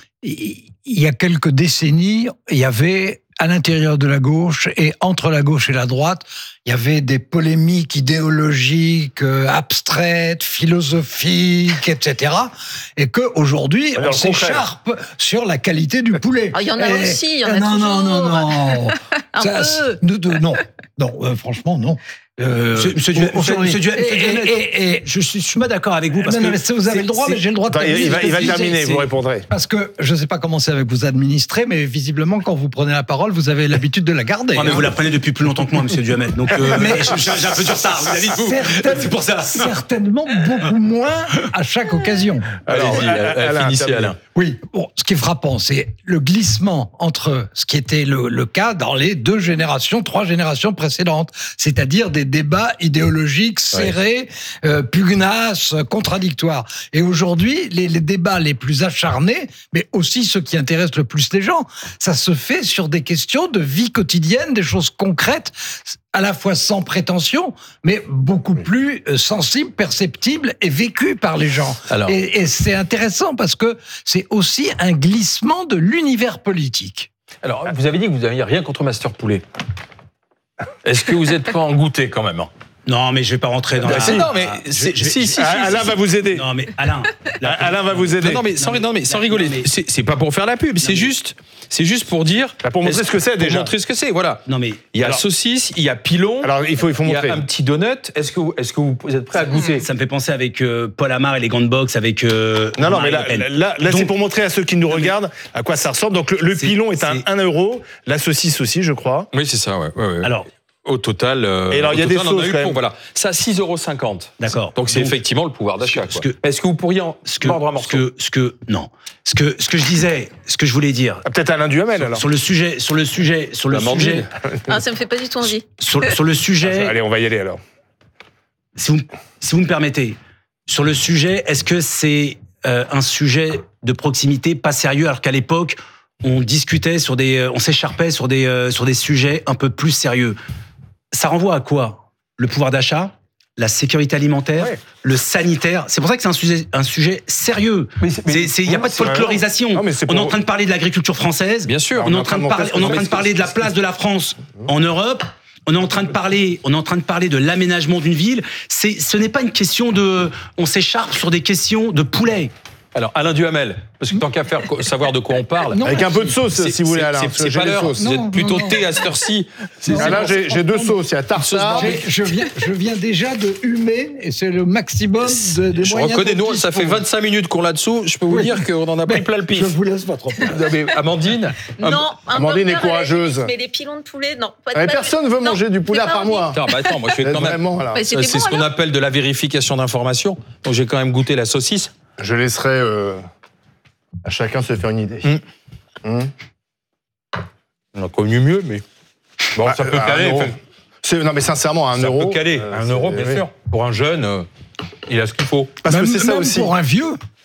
il y a quelques décennies, il y avait à l'intérieur de la gauche et entre la gauche et la droite, il y avait des polémiques idéologiques, euh, abstraites, philosophiques, et cetera. Et qu'aujourd'hui, on s'écharpe sur la qualité du poulet. Il oh, y en a et, aussi, il y en a non, toujours. Non, non, non, Un ça, peu. De, de, non, non euh, franchement, non. Euh, monsieur, monsieur, Duhamel, monsieur, monsieur, Duhamel, et, et, et, je suis, je suis pas d'accord avec vous parce non, que non, mais vous avez le droit, mais j'ai le droit de. Attends, il, va, il va terminer, vous répondrez. Parce que je ne sais pas comment c'est avec vos administrés, mais visiblement quand vous prenez la parole, vous avez l'habitude de la garder. Non, mais vous la prenez depuis plus longtemps que moi, monsieur Duhamel. Donc euh, mais j'ai un peu du retard. Vous avez vous. C'est pour ça. Certainement beaucoup moins à chaque occasion. Alors, Alain, finissez, Alain. Oui. Bon, ce qui est frappant, c'est le glissement entre ce qui était le, le cas dans les deux générations, trois générations précédentes, c'est-à-dire des débats idéologiques serrés, ouais. euh, pugnaces, contradictoires. Et aujourd'hui, les, les débats les plus acharnés, mais aussi ceux qui intéressent le plus les gens, ça se fait sur des questions de vie quotidienne, des choses concrètes, à la fois sans prétention, mais beaucoup plus sensibles, perceptibles et vécues par les gens. Alors, et, et c'est intéressant parce que c'est aussi un glissement de l'univers politique. Alors, vous avez dit que vous n'aviez rien contre Master Poulet. Est-ce que vous n'êtes pas en goûté quand même ? Non, mais je vais pas rentrer dans bah, la... Si, non, mais c'est, je, je, si, si, Alain si, va vous aider. Non, mais Alain... La, Alain va vous aider. Non, non mais sans, non, mais, non, mais sans rigoler. Mais, c'est, c'est pas pour faire la pub, c'est mais, juste... C'est juste pour dire... Bah pour montrer ce que c'est, déjà. Pour montrer ce que c'est, voilà. Non, mais... Il y a alors, saucisse, il y a pilon... Alors, il faut, il faut montrer. Il y a un petit donut. Est-ce que vous, est-ce que vous êtes prêts à goûter ? Ça me fait penser avec euh, Paul Amar et les gants de boxe, avec... Euh, non, non, mais là, là, là, là Donc, c'est pour montrer à ceux qui nous regardent à quoi ça ressemble. Donc, le, le pilon est, est à un euro, la saucisse aussi, je crois. Oui, c'est ça, ouais. ouais, ouais. Alors... Au total, euh, et alors il y a des sauces quand même. Voilà, ça six euros cinquante. D'accord. Donc c'est Donc, effectivement le pouvoir d'achat. Ce que, quoi. Est-ce que vous pourriez en ce que, mordre un morceau ? Ce que, ce que non. Ce que ce que je disais, ce que je voulais dire. Ah, peut-être Alain Duhamel sur, alors. Sur le sujet, sur le sujet, sur le La sujet. Ah, ça me fait pas du tout envie. Sur, sur le sujet. Ah, allez, on va y aller alors. Si vous si vous me permettez, sur le sujet, est-ce que c'est euh, un sujet de proximité pas sérieux alors qu'à l'époque on discutait sur des, on s'écharpait sur des euh, sur des sujets un peu plus sérieux. Ça renvoie à quoi ? Le pouvoir d'achat, la sécurité alimentaire, ouais. le sanitaire. C'est pour ça que c'est un sujet, un sujet sérieux. Il n'y a pas de folklorisation. Non, on pour... est en train de parler de l'agriculture française. Bien sûr. On est en train de parler, on est en train de parler de la place de la France en Europe. On est en train de parler, on est en train de parler de l'aménagement d'une ville. C'est, ce n'est pas une question de, on s'écharpe sur des questions de poulet. Alors, Alain Duhamel, parce que tant qu'à faire savoir de quoi on parle. Non, avec un peu de sauce, c'est, si vous voulez, Alain. C'est, c'est pas l'heure. Vous êtes plutôt non, thé à cette heure-ci. Alain, j'ai, j'ai deux sauces. Il y a tartare. Je viens, je viens déjà de humer, et c'est le maximum de, de je moyens. Je reconnais, nous, ça fait vingt-cinq minutes qu'on l'a dessous. Je peux vous oui. dire qu'on en a pris plein le pif. Je vous laisse pas trop. Mais Amandine Non, Amandine est courageuse. Mais les pilons de poulet, non. Personne ne veut manger du poulet à part moi. Attends, moi, je vais quand même. C'est ce qu'on appelle de la vérification d'informations. Donc, j'ai quand même goûté la saucisse. Je laisserai. À chacun se faire une idée. Mmh. Mmh. On a connu mieux, mais bon, bah, ça peut caler. C'est, non, mais sincèrement, un ça euro. Ça peut caler. Euh, un euro, bien oui. sûr. Pour un jeune, euh, il a ce qu'il faut. Parce même, que c'est ça aussi. Pour un vieux.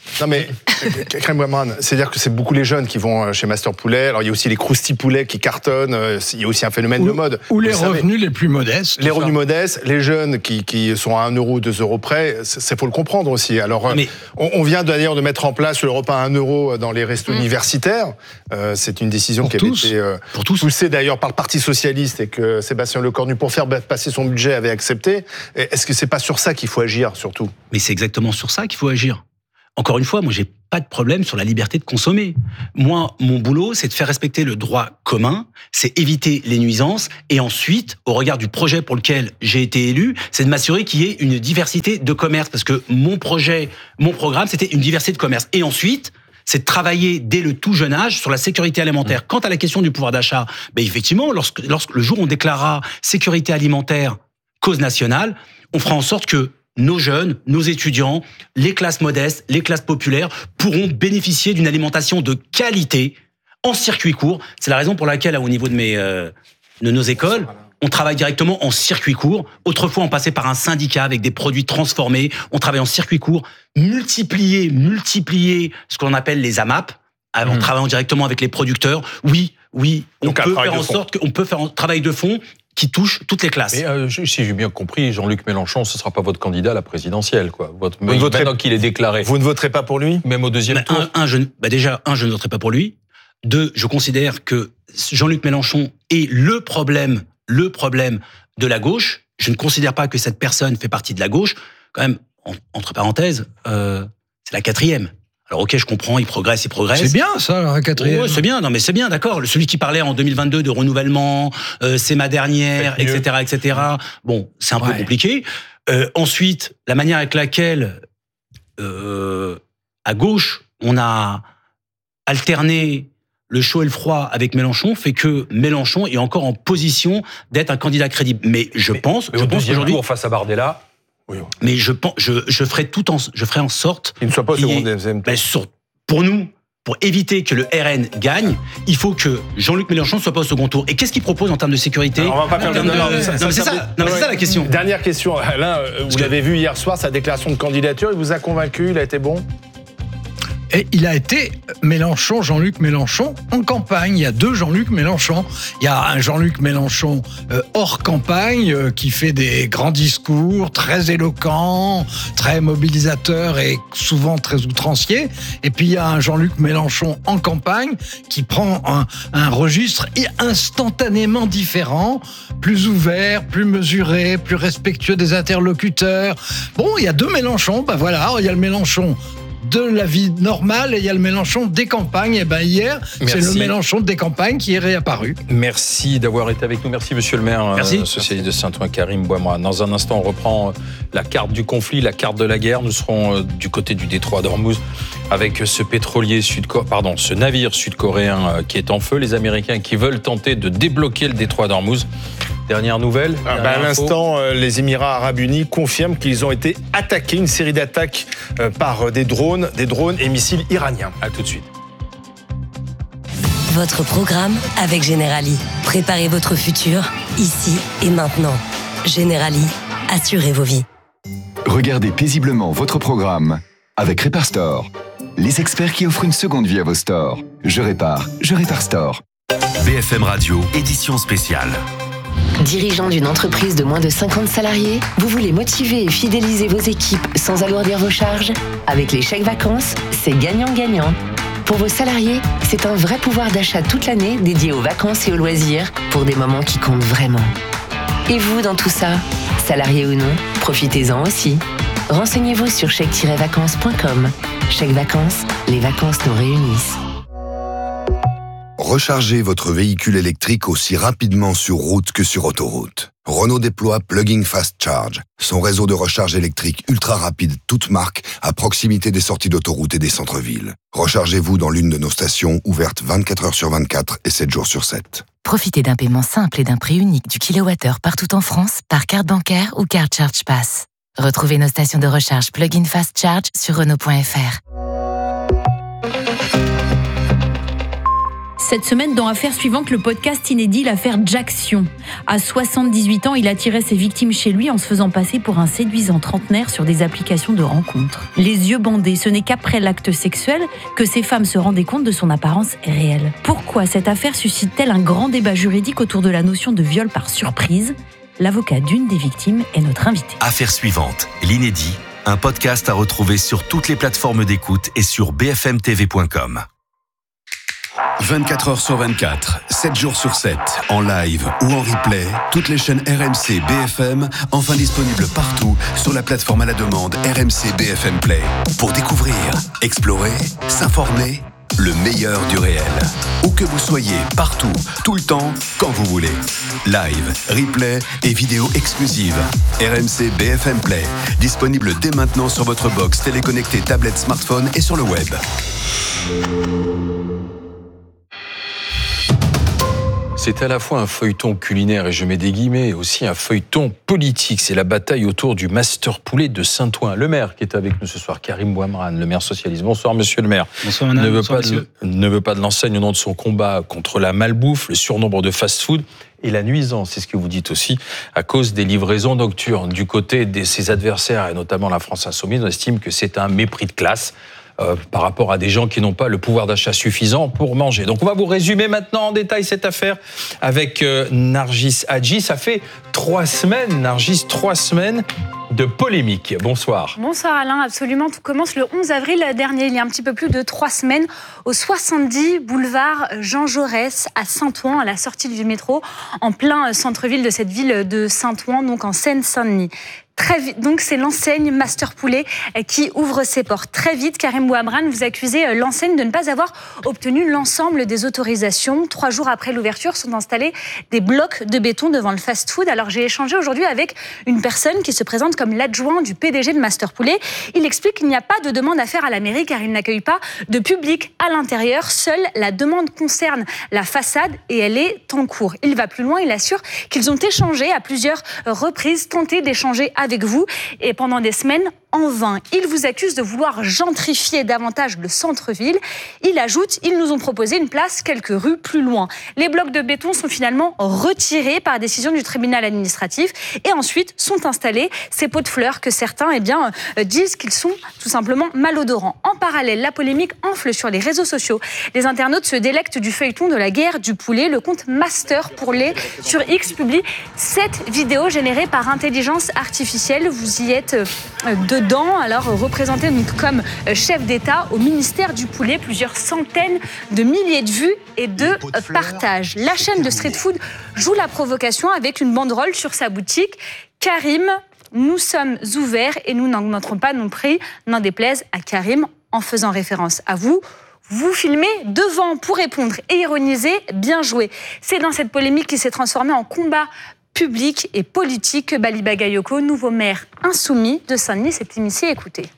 Non mais, Karim Bouamrane, c'est-à-dire que c'est beaucoup les jeunes qui vont chez Master Poulet. Alors il y a aussi les Krusty Poulet qui cartonnent. Il y a aussi un phénomène ou, de mode. Ou les revenus savez. les plus modestes. Les revenus ça. modestes, les jeunes qui, qui sont à un euro, deux euros près, c'est faut le comprendre aussi. Alors mais... on, on vient d'ailleurs de mettre en place le repas à un euro dans les restos mmh. universitaires. Euh, c'est une décision pour qui avait été euh, poussée d'ailleurs par le Parti Socialiste et que Sébastien Lecornu, pour faire passer son budget, avait accepté. Est-ce que c'est pas sur ça qu'il faut agir surtout ? Mais c'est exactement sur ça qu'il faut agir. Encore une fois, moi, j'ai pas de problème sur la liberté de consommer. Moi, mon boulot, c'est de faire respecter le droit commun, c'est éviter les nuisances, et ensuite, au regard du projet pour lequel j'ai été élu, c'est de m'assurer qu'il y ait une diversité de commerce, parce que mon projet, mon programme, c'était une diversité de commerce. Et ensuite, c'est de travailler dès le tout jeune âge sur la sécurité alimentaire. Mmh. Quant à la question du pouvoir d'achat, ben effectivement, lorsque, lorsque le jour où on déclarera sécurité alimentaire cause nationale, on fera en sorte que nos jeunes, nos étudiants, les classes modestes, les classes populaires pourront bénéficier d'une alimentation de qualité en circuit court. C'est la raison pour laquelle, au niveau de, mes, euh, de nos écoles, on travaille directement en circuit court. Autrefois, on passait par un syndicat avec des produits transformés. On travaille en circuit court, multiplier, multiplier ce qu'on appelle les A M A P, en mmh. travaillant directement avec les producteurs. Oui, oui, on Donc, peut faire en sorte qu'on peut faire un travail de fond qui touche toutes les classes. Mais euh, si j'ai bien compris, Jean-Luc Mélenchon, ce ne sera pas votre candidat à la présidentielle, quoi. Votre, vous ne voterez, maintenant qu'il est déclaré. Vous ne voterez pas pour lui ? Même au deuxième bah, tour un, un, je, bah Déjà, un, je ne voterai pas pour lui. Deux, je considère que Jean-Luc Mélenchon est le problème, le problème de la gauche. Je ne considère pas que cette personne fait partie de la gauche. Quand même, en, entre parenthèses, euh, c'est la quatrième. Alors ok, je comprends, il progresse, il progresse. C'est bien ça, la quatrième. Ouais, c'est bien, non mais c'est bien, d'accord. Celui qui parlait en deux mille vingt-deux de renouvellement, euh, c'est ma dernière, et cetera, et cetera. Bon, c'est un ouais. peu compliqué. Euh, ensuite, la manière avec laquelle, euh, à gauche, on a alterné le chaud et le froid avec Mélenchon fait que Mélenchon est encore en position d'être un candidat crédible. Mais je mais, pense, mais je au pense deuxième tour face à Bardella. Oui, oui. Mais je pense, je, je ferai tout en, je ferai en sorte. Il ne soit pas au second deuxième tour. Ben, sur, pour nous, pour éviter que le R N gagne, il faut que Jean-Luc Mélenchon ne soit pas au second tour. Et qu'est-ce qu'il propose en termes de sécurité ? Alors, on va pas faire de... de... Non, ça, non, mais c'est ça, non, mais c'est ça la question. Dernière question, Alain. Vous que... l'avez vu hier soir, sa déclaration de candidature, il vous a convaincu, il a été bon ? Et il a été Mélenchon, Jean-Luc Mélenchon, en campagne. Il y a deux Jean-Luc Mélenchon. Il y a un Jean-Luc Mélenchon euh, hors campagne euh, qui fait des grands discours, très éloquents, très mobilisateurs et souvent très outranciers. Et puis il y a un Jean-Luc Mélenchon en campagne qui prend un, un registre instantanément différent, plus ouvert, plus mesuré, plus respectueux des interlocuteurs. Bon, il y a deux Mélenchons. Ben voilà, il y a le Mélenchon de la vie normale et il y a le Mélenchon des campagnes. Et ben hier, Merci. c'est le Mélenchon des campagnes qui est réapparu. Merci d'avoir été avec nous. Merci Monsieur le maire, Merci. Euh, socialiste de Saint-Ouen, Karim Bouamrane. Dans un instant, on reprend la carte du conflit, la carte de la guerre. Nous serons euh, du côté du détroit d'Ormuz avec ce pétrolier sud-coréen, pardon, ce navire sud-coréen euh, qui est en feu. Les Américains qui veulent tenter de débloquer le détroit d'Ormuz. Dernière nouvelle dernière bah À l'instant, euh, les Émirats Arabes Unis confirment qu'ils ont été attaqués, une série d'attaques euh, par des drones, des drones et missiles iraniens. À tout de suite. Votre programme avec Generali. Préparez votre futur, ici et maintenant. Generali, assurez vos vies. Regardez paisiblement votre programme avec Répar Store. Les experts qui offrent une seconde vie à vos stores. Je répare, je répare Store. B F M Radio, édition spéciale. Dirigeant d'une entreprise de moins de cinquante salariés, vous voulez motiver et fidéliser vos équipes sans alourdir vos charges ? Avec les chèques vacances, c'est gagnant-gagnant. Pour vos salariés, c'est un vrai pouvoir d'achat toute l'année dédié aux vacances et aux loisirs pour des moments qui comptent vraiment. Et vous, dans tout ça, salariés ou non, profitez-en aussi. Renseignez-vous sur chèque tiret vacances point com. Chèque vacances, les vacances nous réunissent. Rechargez votre véhicule électrique aussi rapidement sur route que sur autoroute. Renault déploie Plug-in Fast Charge, son réseau de recharge électrique ultra rapide toute marque à proximité des sorties d'autoroute et des centres-villes. Rechargez-vous dans l'une de nos stations ouvertes vingt-quatre heures sur vingt-quatre et sept jours sur sept. Profitez d'un paiement simple et d'un prix unique du kilowattheure partout en France par carte bancaire ou carte Charge Pass. Retrouvez nos stations de recharge Plug-in Fast Charge sur Renault point F R. Cette semaine, dans Affaire suivante, le podcast inédit, l'affaire Jackson. À soixante-dix-huit ans, il attirait ses victimes chez lui en se faisant passer pour un séduisant trentenaire sur des applications de rencontres. Les yeux bandés, ce n'est qu'après l'acte sexuel que ces femmes se rendaient compte de son apparence réelle. Pourquoi cette affaire suscite-t-elle un grand débat juridique autour de la notion de viol par surprise ? L'avocat d'une des victimes est notre invité. Affaire suivante, l'inédit, un podcast à retrouver sur toutes les plateformes d'écoute et sur b f m t v point com. vingt-quatre heures sur vingt-quatre, sept jours sur sept, en live ou en replay, toutes les chaînes R M C B F M, enfin disponibles partout sur la plateforme à la demande R M C B F M Play. Pour découvrir, explorer, s'informer, le meilleur du réel. Où que vous soyez, partout, tout le temps, quand vous voulez. Live, replay et vidéos exclusives. R M C B F M Play, disponible dès maintenant sur votre box téléconnectée, tablette, smartphone et sur le web. C'est à la fois un feuilleton culinaire, et je mets des guillemets, et aussi un feuilleton politique. C'est la bataille autour du master poulet de Saint-Ouen. Le maire qui est avec nous ce soir, Karim Bouamran, le maire socialiste. Bonsoir, monsieur le maire. Bonsoir, madame. Ne veut, Bonsoir, pas de, ne veut pas de l'enseigne au nom de son combat contre la malbouffe, le surnombre de fast-food et la nuisance, c'est ce que vous dites aussi, à cause des livraisons nocturnes. Du côté de ses adversaires, et notamment la France Insoumise, on estime que c'est un mépris de classe. Euh, par rapport à des gens qui n'ont pas le pouvoir d'achat suffisant pour manger. Donc on va vous résumer maintenant en détail cette affaire avec euh, Nargis Hadji. Ça fait trois semaines, Nargis, trois semaines de polémique. Bonsoir. Bonsoir Alain, absolument. Tout commence le onze avril dernier, il y a un petit peu plus de trois semaines, au soixante-dix boulevard Jean Jaurès à Saint-Ouen, à la sortie du métro, en plein centre-ville de cette ville de Saint-Ouen, donc en Seine-Saint-Denis. Très vite, donc c'est l'enseigne Master Poulet qui ouvre ses portes. Très vite, Karim Bouamran, vous accusez l'enseigne de ne pas avoir obtenu l'ensemble des autorisations. Trois jours après l'ouverture, sont installés des blocs de béton devant le fast-food. Alors j'ai échangé aujourd'hui avec une personne qui se présente comme l'adjoint du P D G de Master Poulet. Il explique qu'il n'y a pas de demande à faire à la mairie car il n'accueille pas de public à l'intérieur. Seule la demande concerne la façade et elle est en cours. Il va plus loin, il assure qu'ils ont échangé à plusieurs reprises, tenté d'échanger avec avec vous et pendant des semaines en vain. Il vous accuse de vouloir gentrifier davantage le centre-ville. Il ajoute, ils nous ont proposé une place quelques rues plus loin. Les blocs de béton sont finalement retirés par décision du tribunal administratif et ensuite sont installés ces pots de fleurs que certains eh bien, disent qu'ils sont tout simplement malodorants. En parallèle, la polémique enfle sur les réseaux sociaux. Les internautes se délectent du feuilleton de la guerre du poulet. Le compte Master Poulet sur X publie cette vidéo générée par intelligence artificielle. Vous y êtes dedans, alors représenté comme chef d'État au ministère du poulet, plusieurs centaines de milliers de vues et de partages. La chaîne de street food joue la provocation avec une banderole sur sa boutique. Karim, nous sommes ouverts et nous n'augmenterons pas nos prix, n'en déplaise à Karim, en faisant référence à vous. Vous filmez devant pour répondre et ironiser, bien joué. C'est dans cette polémique qui s'est transformée en combat public et politique que Bali Bagayoko, nouveau maire insoumis de Saint-Denis, s'est initié. Écoutez.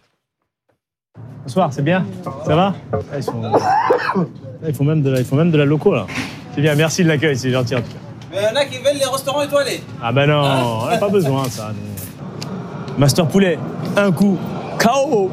Bonsoir, c'est bien ? Ça va ? ah, ils, sont... ils, font même de la... ils font même de la loco, là. C'est bien, merci de l'accueil, c'est gentil en tout cas. Mais il y en a qui veulent les restaurants étoilés. Ah ben non, hein on n'a pas besoin de ça. Nous. Master Poulet, un coup, K O.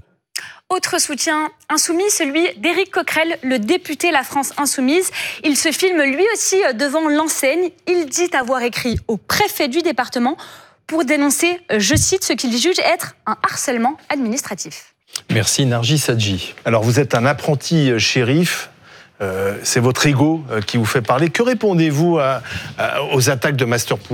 Autre soutien insoumis, celui d'Éric Coquerel, le député La France Insoumise. Il se filme lui aussi devant l'enseigne. Il dit avoir écrit au préfet du département pour dénoncer, je cite, ce qu'il juge être un harcèlement administratif. Merci Nargis Hadji. Alors vous êtes un apprenti shérif. Euh, c'est votre ego qui vous fait parler. Que répondez-vous à, à, aux attaques de Master Poulet ?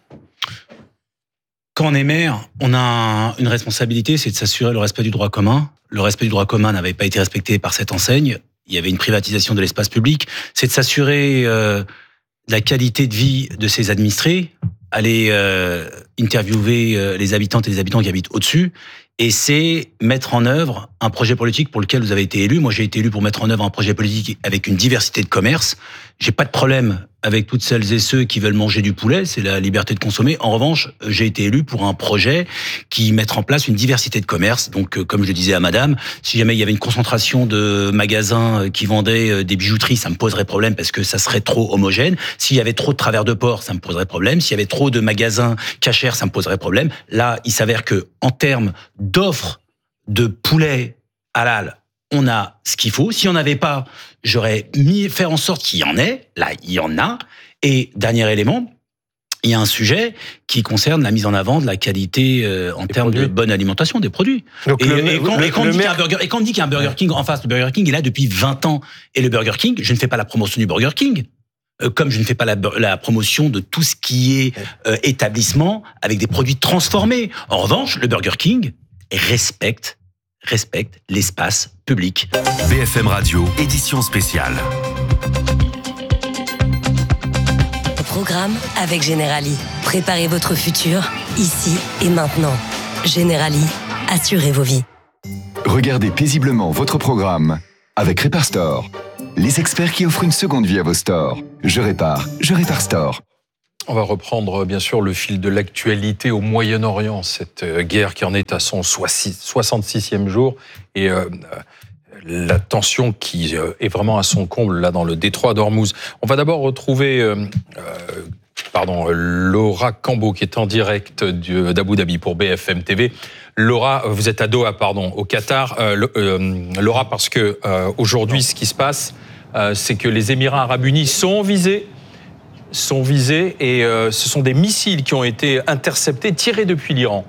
Quand on est maire, on a une responsabilité, c'est de s'assurer le respect du droit commun. Le respect du droit commun n'avait pas été respecté par cette enseigne. Il y avait une privatisation de l'espace public. C'est de s'assurer euh, la qualité de vie de ses administrés, aller euh, interviewer euh, les habitantes et les habitants qui habitent au-dessus. Et c'est mettre en œuvre un projet politique pour lequel vous avez été élu. Moi, j'ai été élu pour mettre en œuvre un projet politique avec une diversité de commerce. J'ai pas de problème avec toutes celles et ceux qui veulent manger du poulet, c'est la liberté de consommer. En revanche, j'ai été élu pour un projet qui mette en place une diversité de commerce. Donc, comme je le disais à madame, si jamais il y avait une concentration de magasins qui vendaient des bijouteries, ça me poserait problème parce que ça serait trop homogène. S'il y avait trop de travers de porc, ça me poserait problème. S'il y avait trop de magasins cachers, ça me poserait problème. Là, il s'avère que, en termes d'offres de poulet halal, on a ce qu'il faut. S'il n'y en avait pas, j'aurais mis faire en sorte qu'il y en ait. Là, il y en a. Et dernier élément, il y a un sujet qui concerne la mise en avant de la qualité euh, en termes de bonne alimentation des produits. Donc et, le, et, quand, le, et, quand le, on dit qu'il y a un Burger, et quand on dit qu'il y a un Burger King en face, le Burger King est là depuis vingt ans. Et le Burger King, je ne fais pas la promotion du Burger King, euh, comme je ne fais pas la, la promotion de tout ce qui est euh, établissement avec des produits transformés. En revanche, le Burger King respecte, respecte l'espace public. B F M Radio, édition spéciale. Programme avec Generali. Préparez votre futur, ici et maintenant. Generali, assurez vos vies. Regardez paisiblement votre programme avec Répar Store. Les experts qui offrent une seconde vie à vos stores. Je répare, je répare Store. On va reprendre bien sûr le fil de l'actualité au Moyen-Orient, cette guerre qui en est à son soixante-sixième jour et euh, la tension qui est vraiment à son comble là dans le détroit d'Ormuz. On va d'abord retrouver euh, euh, pardon, Laura Cambo qui est en direct d'Abu Dhabi pour B F M T V. Laura, vous êtes à Doha, pardon, au Qatar. Euh, euh, Laura, parce que euh, aujourd'hui, ce qui se passe, euh, c'est que les Émirats Arabes Unis sont visés, sont visés, et euh, ce sont des missiles qui ont été interceptés, tirés depuis l'Iran.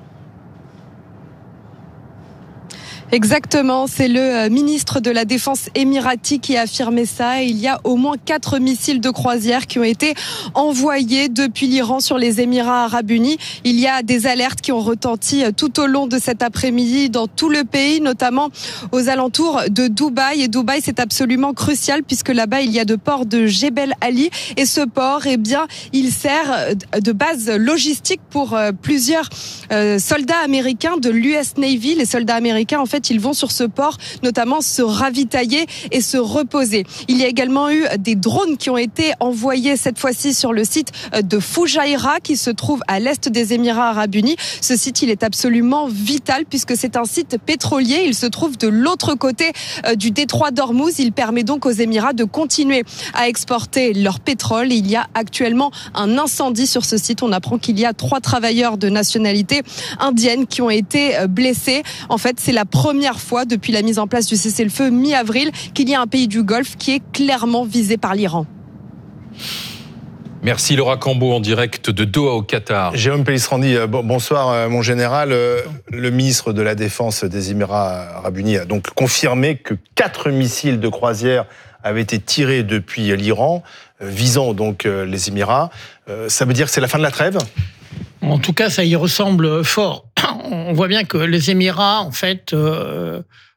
Exactement, c'est le ministre de la Défense émirati qui a affirmé ça. Il y a au moins quatre missiles de croisière qui ont été envoyés depuis l'Iran sur les Émirats Arabes Unis. Il y a des alertes qui ont retenti tout au long de cet après-midi dans tout le pays, notamment aux alentours de Dubaï. Et Dubaï, c'est absolument crucial puisque là-bas, il y a de port de Jebel Ali. Et ce port, eh bien, il sert de base logistique pour plusieurs soldats américains de l'U S Navy. Les soldats américains, en fait, ils vont sur ce port notamment se ravitailler et se reposer. Il y a également eu des drones qui ont été envoyés cette fois-ci sur le site de Fujairah qui se trouve à l'est des Émirats Arabes Unis. Ce site, il est absolument vital puisque c'est un site pétrolier. Il se trouve de l'autre côté du détroit d'Ormuz. Il permet donc aux Émirats de continuer à exporter leur pétrole. Il y a actuellement un incendie sur ce site. On apprend qu'il y a trois travailleurs de nationalité indienne qui ont été blessés. En fait, c'est la première Première fois depuis la mise en place du cessez-le-feu mi-avril qu'il y a un pays du Golfe qui est clairement visé par l'Iran. Merci Laura Cambo en direct de Doha au Qatar. Jérôme Pellistrandi, bonsoir mon général. Le ministre de la Défense des Émirats Arabes Unis a donc confirmé que quatre missiles de croisière avaient été tirés depuis l'Iran, visant donc les Émirats. Ça veut dire que c'est la fin de la trêve ? En tout cas, ça y ressemble fort. On voit bien que les Émirats, en fait, euh,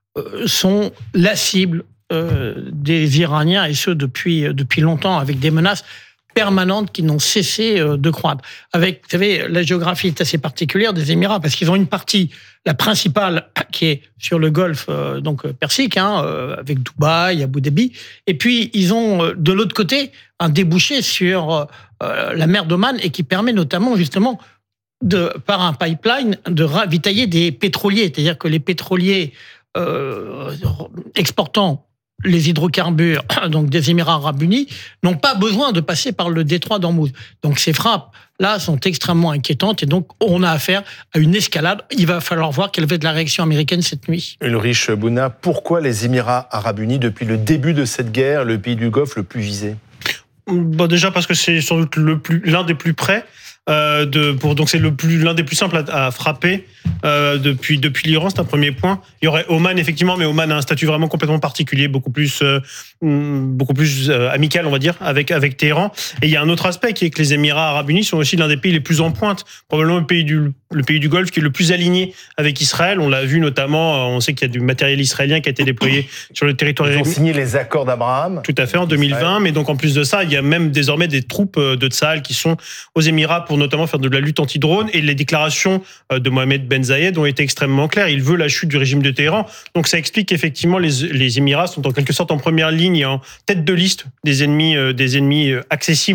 sont la cible euh, des Iraniens, et ce depuis, depuis longtemps, avec des menaces permanentes qui n'ont cessé de croître. Avec, vous savez, la géographie est assez particulière des Émirats, parce qu'ils ont une partie, la principale, qui est sur le Golfe euh, donc Persique, hein, euh, avec Dubaï, Abu Dhabi, et puis ils ont, de l'autre côté, un débouché sur euh, la mer d'Oman, et qui permet notamment, justement, de, par un pipeline, de ravitailler des pétroliers. C'est-à-dire que les pétroliers euh, exportant les hydrocarbures donc des Émirats Arabes Unis n'ont pas besoin de passer par le détroit d'Ormuz. Donc ces frappes là sont extrêmement inquiétantes et donc on a affaire à une escalade. Il va falloir voir quelle va être la réaction américaine cette nuit. Ulrich Bouna, pourquoi les Émirats Arabes Unis, depuis le début de cette guerre, le pays du Golfe le plus visé ? Bon, déjà parce que c'est sans doute le plus, l'un des plus près. Euh, de, pour, donc c'est le plus, l'un des plus simples à, à frapper euh, depuis, depuis l'Iran, c'est un premier point. Il y aurait Oman, effectivement, mais Oman a un statut vraiment complètement particulier, beaucoup plus, euh, beaucoup plus euh, amical, on va dire, avec, avec Téhéran. Et il y a un autre aspect qui est que les Émirats Arabes Unis sont aussi l'un des pays les plus en pointe, probablement le pays du, le pays du Golfe qui est le plus aligné avec Israël. On l'a vu notamment, on sait qu'il y a du matériel israélien qui a été déployé sur le territoire. Ils ont signé les accords d'Abraham. Tout à fait, en deux mille vingt. Mais donc en plus de ça, il y a même désormais des troupes de Tsahal qui sont aux Émirats pour notamment faire de la lutte anti-drone, et les déclarations de Mohamed Ben Zayed ont été extrêmement claires. Il veut la chute du régime de Téhéran. Donc ça explique qu'effectivement les, les Émirats sont en quelque sorte en première ligne et en tête de liste des ennemis, des ennemis accessibles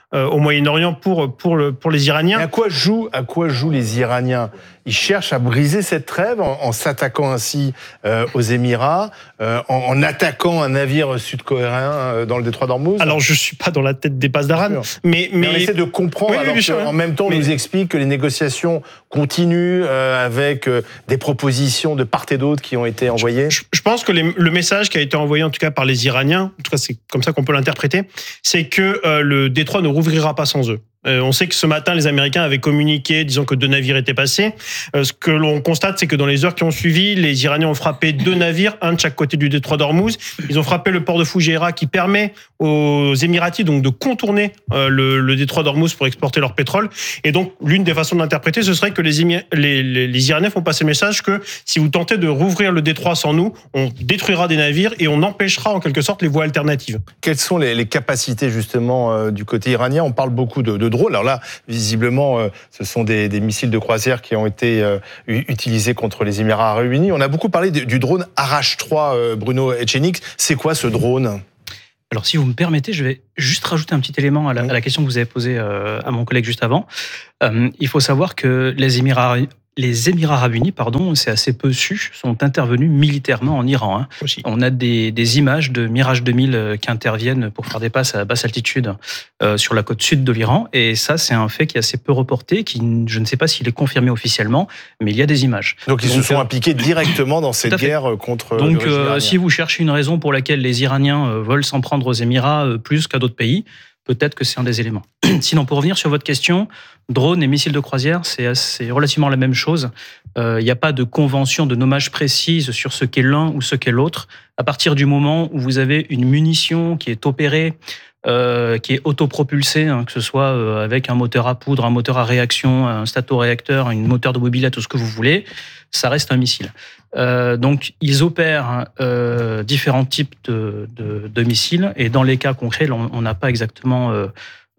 euh, au Moyen-Orient pour pour le pour les Iraniens. Et à quoi jouent à quoi jouent les Iraniens? Ils cherchent à briser cette trêve en, en s'attaquant ainsi euh, aux Émirats, euh, en, en attaquant un navire sud-coréen euh, dans le détroit d'Ormuz. Alors je suis pas dans la tête des bases d'Aran, mais, mais mais on essaie de comprendre. Oui, alors oui, sûr, en même temps, on mais... nous explique que les négociations continuent euh, avec euh, des propositions de part et d'autre qui ont été envoyées. Je, je pense que les, le message qui a été envoyé en tout cas par les Iraniens, en tout cas c'est comme ça qu'on peut l'interpréter, c'est que euh, le détroit ne rouvrira pas sans eux. Euh, on sait que ce matin, les Américains avaient communiqué disant que deux navires étaient passés. Euh, ce que l'on constate, c'est que dans les heures qui ont suivi, les Iraniens ont frappé deux navires, un de chaque côté du détroit d'Ormuz. Ils ont frappé le port de Foujaira qui permet aux Émiratis donc de contourner euh, le, le détroit d'Ormuz pour exporter leur pétrole. Et donc, l'une des façons de l'interpréter, ce serait que les, Émi- les, les, les Iraniens font passer le message que si vous tentez de rouvrir le détroit sans nous, on détruira des navires et on empêchera en quelque sorte les voies alternatives. Quelles sont les, les capacités justement euh, du côté iranien? On parle beaucoup de, de drones. Alors là, visiblement, euh, ce sont des, des missiles de croisière qui ont été euh, utilisés contre les Émirats arabes unis. On a beaucoup parlé de, du drone Arash trois, euh, Bruno Etchenik. C'est quoi ce drone? Alors, si vous me permettez, je vais juste rajouter un petit élément à la, à la question que vous avez posée euh, à mon collègue juste avant. Euh, il faut savoir que les Émirats, les Émirats arabes unis, pardon, c'est assez peu su, sont intervenus militairement en Iran. Hein. On a des, des images de Mirage deux mille qui interviennent pour faire des passes à basse altitude euh, sur la côte sud de l'Iran. Et ça, c'est un fait qui est assez peu reporté, qui, je ne sais pas s'il est confirmé officiellement, mais il y a des images. Donc, ils Donc, se sont euh, impliqués directement dans cette guerre contre Donc, le régime euh, iranien. si vous cherchez une raison pour laquelle les Iraniens euh, veulent s'en prendre aux Émirats euh, plus qu'à d'autres pays, peut-être que c'est un des éléments. Sinon, pour revenir sur votre question, drones et missiles de croisière, c'est, assez, relativement la même chose. Il euh, n'y a pas de convention de nommage précise sur ce qu'est l'un ou ce qu'est l'autre. À partir du moment où vous avez une munition qui est opérée, euh, qui est autopropulsée, hein, que ce soit euh, avec un moteur à poudre, un moteur à réaction, un statoréacteur, un moteur de mobilette, tout ce que vous voulez, ça reste un missile. Euh, donc, ils opèrent euh, différents types de, de, de missiles, et dans les cas concrets, on n'a pas exactement euh,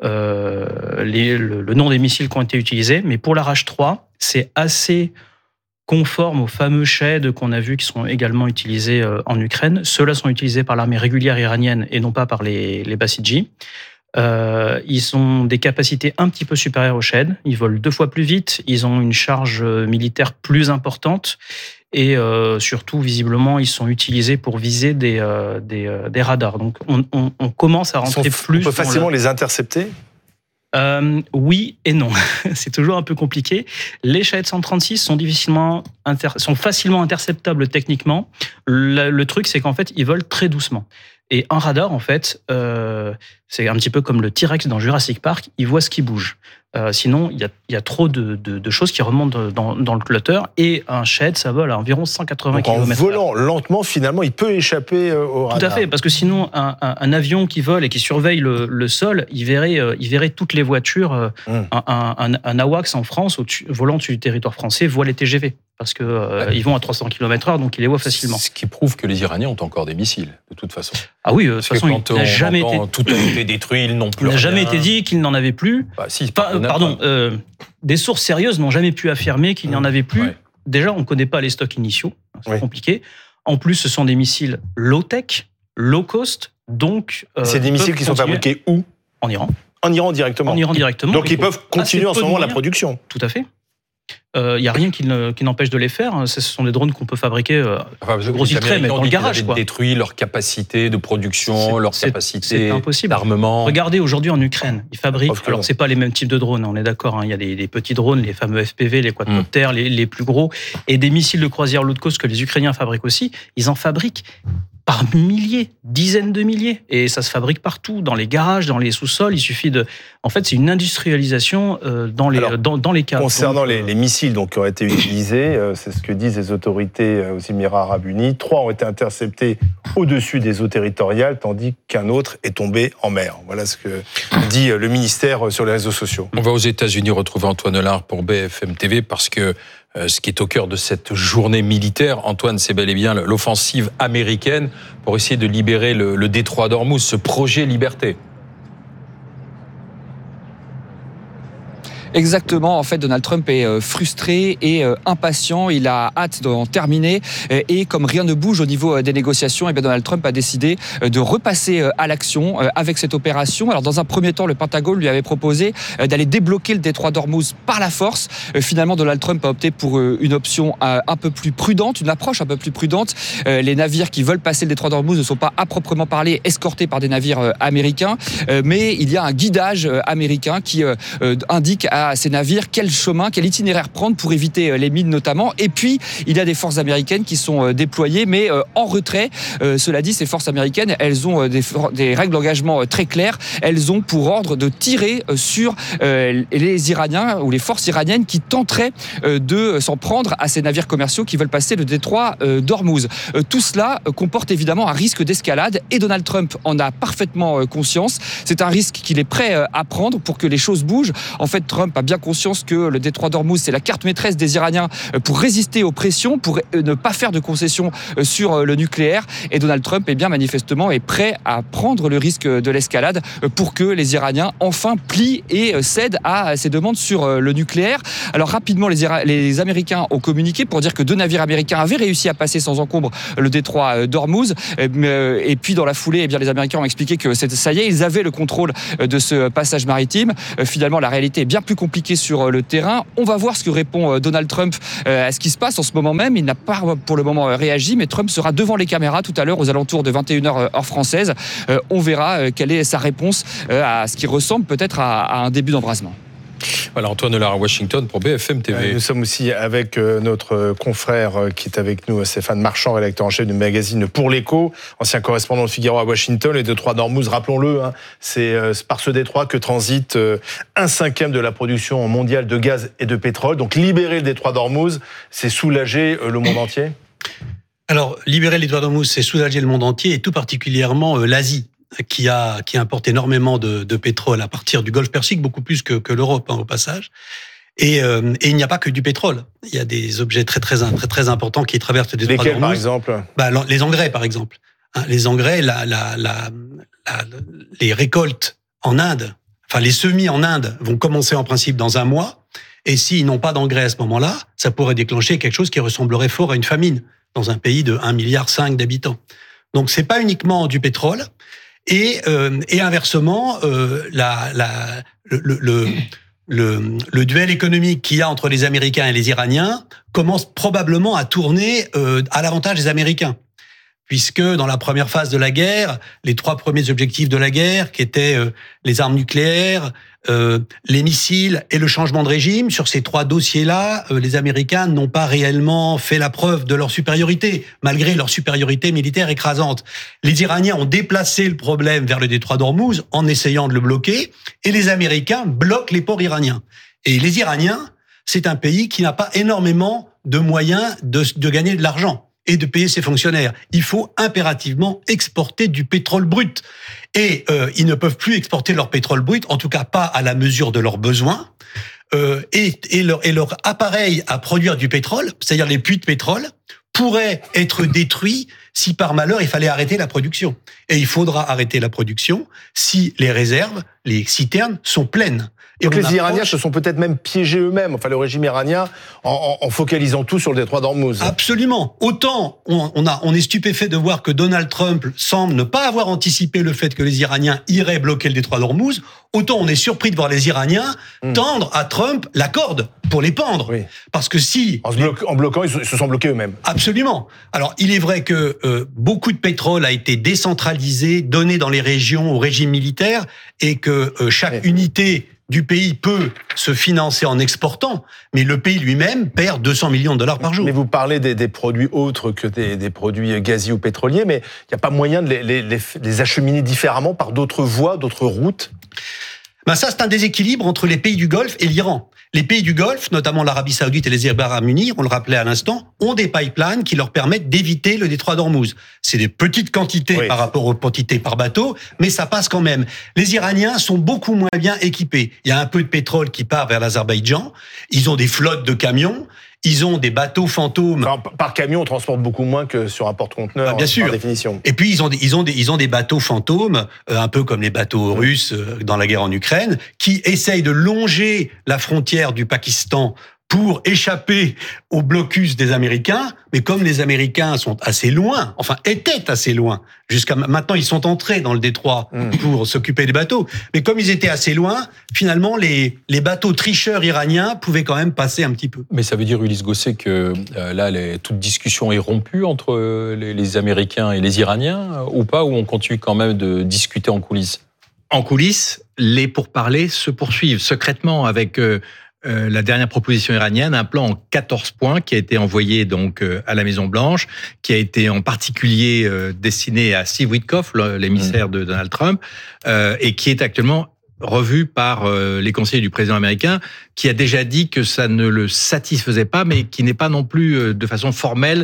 euh, les, le, le nom des missiles qui ont été utilisés, mais pour l'Arash trois, c'est assez conforme aux fameux Shahed qu'on a vus qui sont également utilisés euh, en Ukraine. Ceux-là sont utilisés par l'armée régulière iranienne et non pas par les, les Basijis. Euh, ils ont des capacités un petit peu supérieures aux Shahed. Ils volent deux fois plus vite. Ils ont une charge militaire plus importante. Et euh, surtout, visiblement, ils sont utilisés pour viser des, euh, des, euh, des radars. Donc, on, on, on commence à rentrer sont, plus... On peut facilement le... les intercepter euh, oui et non. C'est toujours un peu compliqué. Les Shahed cent trente-six sont difficilement inter... sont facilement interceptables techniquement. Le, le truc, c'est qu'en fait, ils volent très doucement. Et un radar, en fait, euh, c'est un petit peu comme le T-Rex dans Jurassic Park, il voit ce qui bouge. Euh, sinon, il y a, il y a trop de, de, de choses qui remontent dans, dans le clutter. Et un Shahed, ça vole à environ cent quatre-vingts kilomètres heure. En volant lentement, finalement, il peut échapper au radar. Tout à fait, parce que sinon, un, un, un avion qui vole et qui surveille le, le sol, il verrait, euh, il verrait toutes les voitures. Euh, mmh. un, un, un AWACS en France, au volant dessus du territoire français, voit les T G V. Parce qu'ils euh, ouais. vont à trois cents kilomètres heure, donc ils les voient facilement. Ce qui prouve que les Iraniens ont encore des missiles, de toute façon. Ah oui, de toute façon, il n'a jamais été... Tout a été détruit, ils n'ont plus Il n'a jamais rien. été dit qu'il n'en avait plus. Bah, si, pas, pardon, euh, des sources sérieuses n'ont jamais pu affirmer qu'il n'y en avait plus. Ouais. Déjà, on ne connaît pas les stocks initiaux, c'est ouais. compliqué. En plus, ce sont des missiles low-tech, low-cost, donc... Euh, c'est des missiles qui sont fabriqués où ? En Iran. En Iran directement. En Iran directement. Donc ils peuvent continuer en ce moment la production. Tout à fait. Il euh, n'y a rien qui, ne, qui n'empêche de les faire. Ce sont des drones qu'on peut fabriquer, euh, enfin, gros traits, mais dans le garage. Ils avaient détruit leur capacité de production, c'est, leur c'est, capacité c'est d'armement. Regardez aujourd'hui en Ukraine, ils fabriquent, oh, alors c'est pas les mêmes types de drones, on est d'accord, hein, il y a des, des petits drones, les fameux F P V, les quadcoptères, mmh. les, les plus gros, et des missiles de croisière low cost que les Ukrainiens fabriquent aussi, ils en fabriquent par milliers, dizaines de milliers. Et ça se fabrique partout, dans les garages, dans les sous-sols. Il suffit de... En fait, c'est une industrialisation euh, dans, les, Alors, dans, dans les cas. Concernant donc, les, les missiles donc, qui ont été utilisés, euh, c'est ce que disent les autorités aux Émirats arabes unis. Trois ont été interceptés au-dessus des eaux territoriales, tandis qu'un autre est tombé en mer. Voilà ce que dit le ministère sur les réseaux sociaux. On va aux États-Unis retrouver Antoine Lard pour B F M T V parce que Euh, ce qui est au cœur de cette journée militaire, Antoine, c'est bel et bien l'offensive américaine pour essayer de libérer le, le détroit d'Ormuz, ce projet liberté. Exactement. En fait, Donald Trump est frustré et impatient. Il a hâte d'en terminer. Et comme rien ne bouge au niveau des négociations, et bien Donald Trump a décidé de repasser à l'action avec cette opération. Alors, dans un premier temps, le Pentagone lui avait proposé d'aller débloquer le détroit d'Ormuz par la force. Finalement, Donald Trump a opté pour une option un peu plus prudente, une approche un peu plus prudente. Les navires qui veulent passer le détroit d'Ormuz ne sont pas à proprement parler escortés par des navires américains, mais il y a un guidage américain qui indique à à ces navires quel chemin, quel itinéraire prendre pour éviter les mines notamment. Et puis, il y a des forces américaines qui sont déployées, mais en retrait. Euh, cela dit, ces forces américaines, elles ont des, des règles d'engagement très claires. Elles ont pour ordre de tirer sur euh, les Iraniens ou les forces iraniennes qui tenteraient euh, de s'en prendre à ces navires commerciaux qui veulent passer le détroit euh, d'Ormuz. Euh, tout cela comporte évidemment un risque d'escalade et Donald Trump en a parfaitement conscience. C'est un risque qu'il est prêt à prendre pour que les choses bougent. En fait, Trump a bien conscience que le détroit d'Ormuz, c'est la carte maîtresse des Iraniens pour résister aux pressions, pour ne pas faire de concessions sur le nucléaire. Et Donald Trump, est bien manifestement, est prêt à prendre le risque de l'escalade pour que les Iraniens enfin plient et cèdent à ces demandes sur le nucléaire. Alors rapidement, les, Ira- les Américains ont communiqué pour dire que deux navires américains avaient réussi à passer sans encombre le détroit d'Ormuz. Et puis dans la foulée, eh bien, les Américains ont expliqué que c'était, ça y est, ils avaient le contrôle de ce passage maritime. Finalement, la réalité est bien plus compliquée sur le terrain. On va voir ce que répond Donald Trump à ce qui se passe en ce moment même. Il n'a pas pour le moment réagi, mais Trump sera devant les caméras tout à l'heure aux alentours de vingt et une heures heure française. On verra quelle est sa réponse à ce qui ressemble peut-être à un début d'embrasement. Voilà, Antoine Delard à Washington pour B F M T V. Nous sommes aussi avec notre confrère qui est avec nous, Stéphane Marchand, rédacteur en chef du magazine Pour l'Écho, ancien correspondant de Figaro à Washington. Les détroits d'Ormuz, rappelons-le, hein, c'est par ce détroit que transite un cinquième de la production mondiale de gaz et de pétrole. Donc libérer le détroit d'Ormuz, c'est soulager le monde entier ? Alors, libérer le détroit d'Ormuz, c'est soulager le monde entier et tout particulièrement l'Asie, qui a qui importe énormément de, de pétrole à partir du Golfe Persique, beaucoup plus que, que l'Europe, hein, au passage. Et, euh, et il n'y a pas que du pétrole. Il y a des objets très très très très importants qui traversent le détroit d'Ormuz. Lesquels, par exemple ? Bah, les engrais, par exemple. Hein, les engrais, la, la, la, la, les récoltes en Inde, enfin les semis en Inde vont commencer en principe dans un mois. Et s'ils n'ont pas d'engrais à ce moment-là, ça pourrait déclencher quelque chose qui ressemblerait fort à une famine dans un pays de un virgule cinq milliard d'habitants. Donc c'est pas uniquement du pétrole. Et, euh, et inversement, euh, la, la, le, le, le, le duel économique qu'il y a entre les Américains et les Iraniens commence probablement à tourner euh, à l'avantage des Américains. Puisque dans la première phase de la guerre, les trois premiers objectifs de la guerre, qui étaient euh, les armes nucléaires, euh, les missiles et le changement de régime, sur ces trois dossiers-là, euh, les Américains n'ont pas réellement fait la preuve de leur supériorité, malgré leur supériorité militaire écrasante. Les Iraniens ont déplacé le problème vers le détroit d'Ormuz en essayant de le bloquer, et les Américains bloquent les ports iraniens. Et les Iraniens, c'est un pays qui n'a pas énormément de moyens de, de gagner de l'argent et de payer ses fonctionnaires. Il faut impérativement exporter du pétrole brut. Et euh, ils ne peuvent plus exporter leur pétrole brut, en tout cas pas à la mesure de leurs besoins. Euh, et, et, leur, et leur appareil à produire du pétrole, c'est-à-dire les puits de pétrole, pourrait être détruit si par malheur il fallait arrêter la production. Et il faudra arrêter la production si les réserves, les citernes sont pleines. Et donc les approche... Iraniens se sont peut-être même piégés eux-mêmes, enfin le régime iranien, en, en, en focalisant tout sur le détroit d'Ormuz. Absolument. Autant on, on, a, on est stupéfait de voir que Donald Trump semble ne pas avoir anticipé le fait que les Iraniens iraient bloquer le détroit d'Ormuz, autant on est surpris de voir les Iraniens mmh. tendre à Trump la corde pour les pendre. Oui. Parce que si... En, se bloquant, en bloquant, ils se sont bloqués eux-mêmes. Absolument. Alors il est vrai que euh, beaucoup de pétrole a été décentralisé, donné dans les régions au régime militaire, et que euh, chaque oui. unité du pays peut se financer en exportant, mais le pays lui-même perd deux cents millions de dollars par jour. Mais vous parlez des, des produits autres que des, des produits gaziers ou pétroliers, mais il n'y a pas moyen de les, les, les, les acheminer différemment par d'autres voies, d'autres routes ? Ben ça, c'est un déséquilibre entre les pays du Golfe et l'Iran. Les pays du Golfe, notamment l'Arabie Saoudite et les Émirats Arabes Unis, on le rappelait à l'instant, ont des pipelines qui leur permettent d'éviter le détroit d'Ormuz. C'est des petites quantités oui. par rapport aux quantités par bateau, mais ça passe quand même. Les Iraniens sont beaucoup moins bien équipés. Il y a un peu de pétrole qui part vers l'Azerbaïdjan. Ils ont des flottes de camions. Ils ont des bateaux fantômes. Enfin, par camion, on transporte beaucoup moins que sur un porte-conteneur, bah, bien sûr. Par définition. Et puis, ils ont des, ils ont des, ils ont des bateaux fantômes, euh, un peu comme les bateaux russes euh, dans la guerre en Ukraine, qui essayent de longer la frontière du Pakistan pour échapper au blocus des Américains. Mais comme les Américains sont assez loin, enfin étaient assez loin, jusqu'à maintenant ils sont entrés dans le détroit mmh. pour s'occuper des bateaux. Mais comme ils étaient assez loin, finalement les, les bateaux tricheurs iraniens pouvaient quand même passer un petit peu. Mais ça veut dire, Ulysse Gosset, que euh, là les, toute discussion est rompue entre les, les Américains et les Iraniens, euh, ou pas, ou on continue quand même de discuter en coulisses? En coulisses, les pourparlers se poursuivent secrètement avec... Euh, Euh, la dernière proposition iranienne, un plan en quatorze points qui a été envoyé donc euh, à la Maison-Blanche, qui a été en particulier euh, destiné à Steve Witkoff, l'émissaire mmh. de Donald Trump, euh, et qui est actuellement revu par euh, les conseillers du président américain, qui a déjà dit que ça ne le satisfaisait pas, mais qui n'est pas non plus euh, de façon formelle,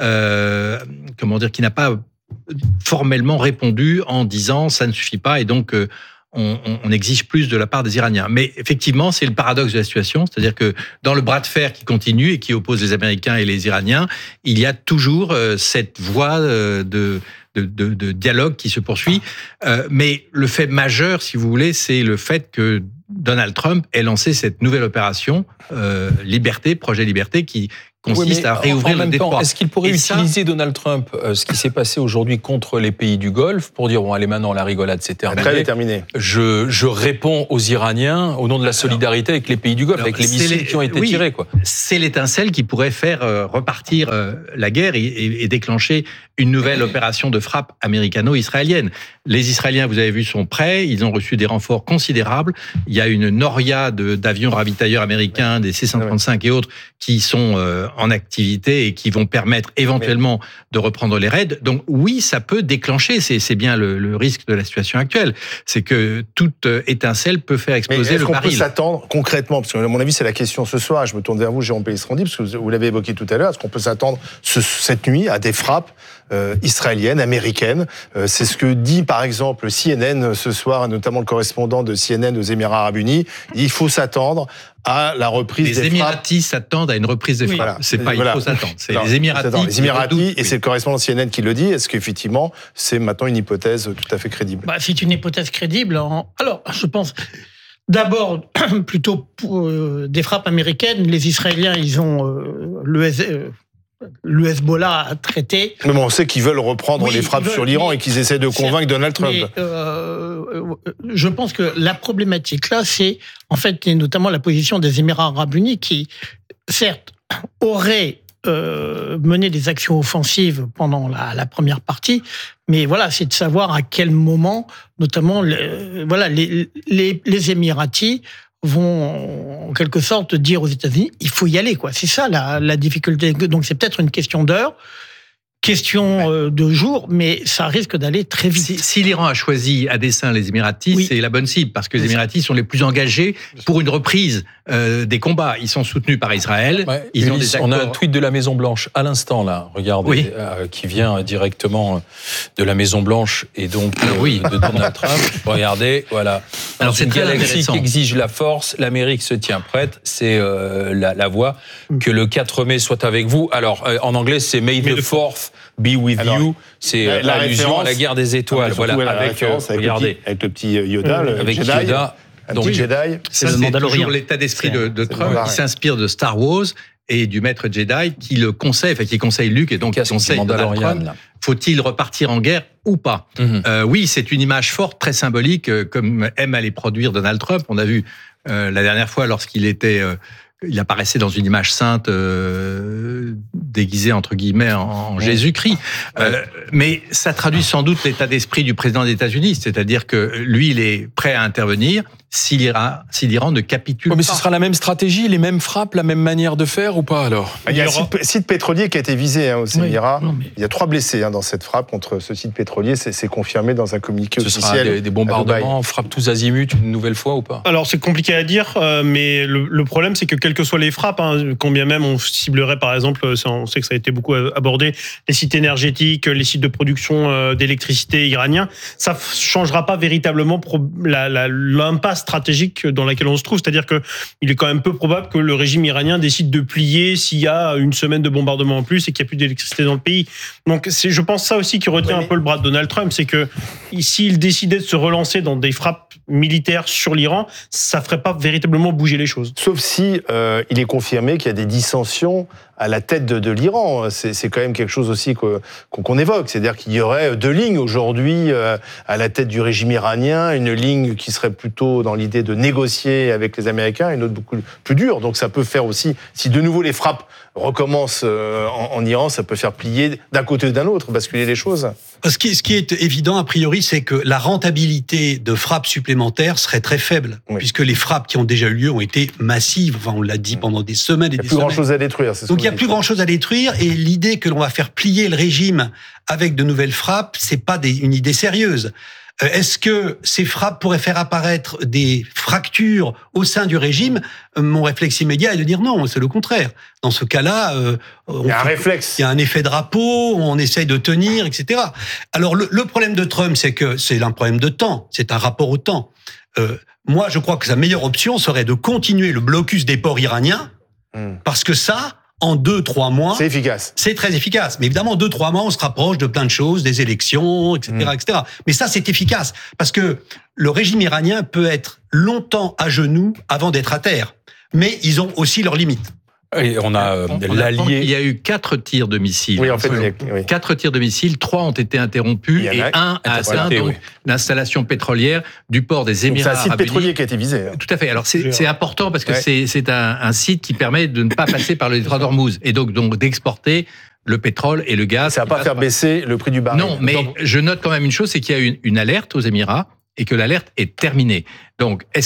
euh, comment dire, qui n'a pas formellement répondu en disant ça ne suffit pas, et donc euh, On, on exige plus de la part des Iraniens. Mais effectivement, c'est le paradoxe de la situation, c'est-à-dire que dans le bras de fer qui continue et qui oppose les Américains et les Iraniens, il y a toujours euh, cette voie euh, de, de, de, de dialogue qui se poursuit. Euh, mais le fait majeur, si vous voulez, c'est le fait que Donald Trump ait lancé cette nouvelle opération, euh, Liberté, projet Liberté, qui consiste oui, à réouvrir le détroit. Est-ce qu'il pourrait et utiliser ça, Donald Trump, euh, ce qui s'est passé aujourd'hui contre les pays du Golfe, pour dire, bon, allez, maintenant, la rigolade, c'est terminé. Très déterminé. Je, je réponds aux Iraniens au nom de la solidarité alors, avec les pays du Golfe, alors, avec les missiles les, qui ont été oui, tirés, quoi. C'est l'étincelle qui pourrait faire euh, repartir euh, la guerre et, et, et déclencher une nouvelle opération de frappe américano-israélienne. Les Israéliens, vous avez vu, sont prêts. Ils ont reçu des renforts considérables. Il y a une noria de, d'avions ravitailleurs américains, des C cent trente-cinq et autres, qui sont euh, en activité et qui vont permettre éventuellement de reprendre les raids. Donc oui, ça peut déclencher, c'est, c'est bien le, le risque de la situation actuelle, c'est que toute étincelle peut faire exploser le baril. Est-ce qu'on peut s'attendre concrètement, parce que à mon avis c'est la question ce soir, je me tourne vers vous Jérôme Pellistrandi, parce que vous l'avez évoqué tout à l'heure, est-ce qu'on peut s'attendre ce, cette nuit à des frappes euh, israéliennes, américaines? euh, C'est ce que dit par exemple C N N ce soir, notamment le correspondant de C N N aux Émirats Arabes Unis. Il faut s'attendre à la reprise les des frappes. Les Émiratis s'attendent à une reprise des frappes. Oui, voilà. C'est pas voilà. Il faut s'attendre. C'est non, les Émiratis. Les Émiratis, et c'est le correspondant de C N N qui le dit. Est-ce qu'effectivement, c'est maintenant une hypothèse tout à fait crédible? Bah, c'est une hypothèse crédible. Alors, je pense d'abord plutôt pour, euh, des frappes américaines. Les Israéliens, ils ont euh, le euh, le Hezbollah a traité. Mais bon, on sait qu'ils veulent reprendre oui, les frappes veulent, sur l'Iran mais, et qu'ils essaient de convaincre Donald Trump. Mais, euh, je pense que la problématique là, c'est en fait et notamment la position des Émirats Arabes Unis qui, certes, auraient euh, mené des actions offensives pendant la, la première partie, mais voilà, c'est de savoir à quel moment, notamment, le, voilà, les, les, les Émiratis vont en quelque sorte dire aux États-Unis il faut y aller, quoi. C'est ça la, la difficulté. Donc c'est peut-être une question d'heure, question euh, de jour, mais ça risque d'aller très vite. Si, si l'Iran a choisi à dessein les Émiratis, oui. c'est la bonne cible, parce que les Émiratis sont les plus engagés pour une reprise euh, des combats. Ils sont soutenus par Israël. Ouais. Ils ont des des on a un tweet de la Maison-Blanche à l'instant, là, regardez, oui. euh, qui vient directement de la Maison-Blanche et donc euh, oui. de Donald Trump. Regardez, voilà. Dans Alors, c'est une galaxie qui exige la force, l'Amérique se tient prête. C'est euh, la, la voie. Mm. Que le quatre mai soit avec vous. Alors, euh, en anglais, c'est May the fourth be with Alors, you. C'est la, la l'allusion à la guerre des étoiles. Voilà, avec, euh, avec, regardez. Le petit, avec le petit Yoda, euh, le avec Jedi. Yoda. Un donc, petit Jedi. Ça, c'est, c'est toujours l'état d'esprit de, de Trump qui s'inspire de Star Wars et du maître Jedi qui le conseille, enfin qui conseille Luke et donc qui conseille Donald Trump. Faut-il repartir en guerre ou pas? mm-hmm. euh, Oui, c'est une image forte, très symbolique, euh, comme aime à les produire Donald Trump. On a vu euh, la dernière fois lorsqu'il était... Euh, il apparaissait dans une image sainte, euh, déguisée entre guillemets en, en Jésus-Christ. Euh, mais ça traduit sans doute l'état d'esprit du président des États-Unis, c'est-à-dire que lui, il est prêt à intervenir si l'Iran, si l'Iran ne capitule oh, mais pas. Mais ce sera la même stratégie, les mêmes frappes, la même manière de faire ou pas alors? Il y a un site, site pétrolier qui a été visé hein, aux Émirats. Oui, mais... Il y a trois blessés hein, dans cette frappe contre ce site pétrolier. C'est, c'est confirmé dans un communiqué ce officiel. Ce sera des, des bombardements, frappe tous azimuts une nouvelle fois ou pas? Alors c'est compliqué à dire, euh, mais le, le problème c'est que quelles que soient les frappes, hein, combien même on ciblerait par exemple, on sait que ça a été beaucoup abordé, les sites énergétiques, les sites de production euh, d'électricité iraniens, ça ne changera pas véritablement pro- la, la, l'impasse stratégique dans laquelle on se trouve. C'est-à-dire que il est quand même peu probable que le régime iranien décide de plier s'il y a une semaine de bombardement en plus et qu'il n'y a plus d'électricité dans le pays. Donc c'est, je pense, ça aussi qui retient oui, mais... un peu le bras de Donald Trump, c'est que s'il décidait de se relancer dans des frappes militaires sur l'Iran, ça ferait pas véritablement bouger les choses. Sauf si euh, il est confirmé qu'il y a des dissensions à la tête de, de l'Iran. C'est, c'est quand même quelque chose aussi que, qu'on, qu'on évoque. C'est-à-dire qu'il y aurait deux lignes aujourd'hui euh, à la tête du régime iranien, une ligne qui serait plutôt dans l'idée de négocier avec les Américains, une autre beaucoup plus dure. Donc ça peut faire aussi, si de nouveau les frappes recommencent euh, en, en Iran, ça peut faire plier d'un côté ou d'un autre, basculer les choses. Ce qui, ce qui est évident, a priori, c'est que la rentabilité de frappes supplémentaires serait très faible, oui. puisque les frappes qui ont déjà eu lieu ont été massives. Enfin, on l'a dit pendant des semaines et des semaines. Il n'y a plus grand-chose à détruire. C'est ce Donc il n'y a plus grand-chose à détruire, et l'idée que l'on va faire plier le régime avec de nouvelles frappes, c'est pas des, une idée sérieuse. Est-ce que ces frappes pourraient faire apparaître des fractures au sein du régime ? Mon réflexe immédiat est de dire non, c'est le contraire. Dans ce cas-là, euh, il y a un réflexe. Il y a un effet drapeau, on essaye de tenir, et cetera. Alors le, le problème de Trump, c'est que c'est un problème de temps, c'est un rapport au temps. Euh, moi, je crois que sa meilleure option serait de continuer le blocus des ports iraniens, hmm. parce que ça, en deux, trois mois... C'est efficace. C'est très efficace. Mais évidemment, en deux, trois mois, on se rapproche de plein de choses, des élections, et cetera, mmh. et cetera. Mais ça, c'est efficace. Parce que le régime iranien peut être longtemps à genoux avant d'être à terre. Mais ils ont aussi leurs limites. Et on a euh, on l'allié. Il y a eu quatre tirs de missiles. Oui, en fait, oui. Oui. Quatre tirs de missiles, trois ont été interrompus et un a atteint donc, oui. l'installation pétrolière du port des Émirats arabes unis. C'est un site pétrolier qui a été visé. Tout à fait. Alors c'est, c'est important parce que ouais. c'est, c'est un, un site qui permet de ne pas passer par le détroit d'Ormuz et donc, donc d'exporter le pétrole et le gaz. Ça va pas faire par... baisser le prix du baril. Non, mais donc, je note quand même une chose, c'est qu'il y a eu une, une alerte aux Émirats et que l'alerte est terminée. Donc, est-ce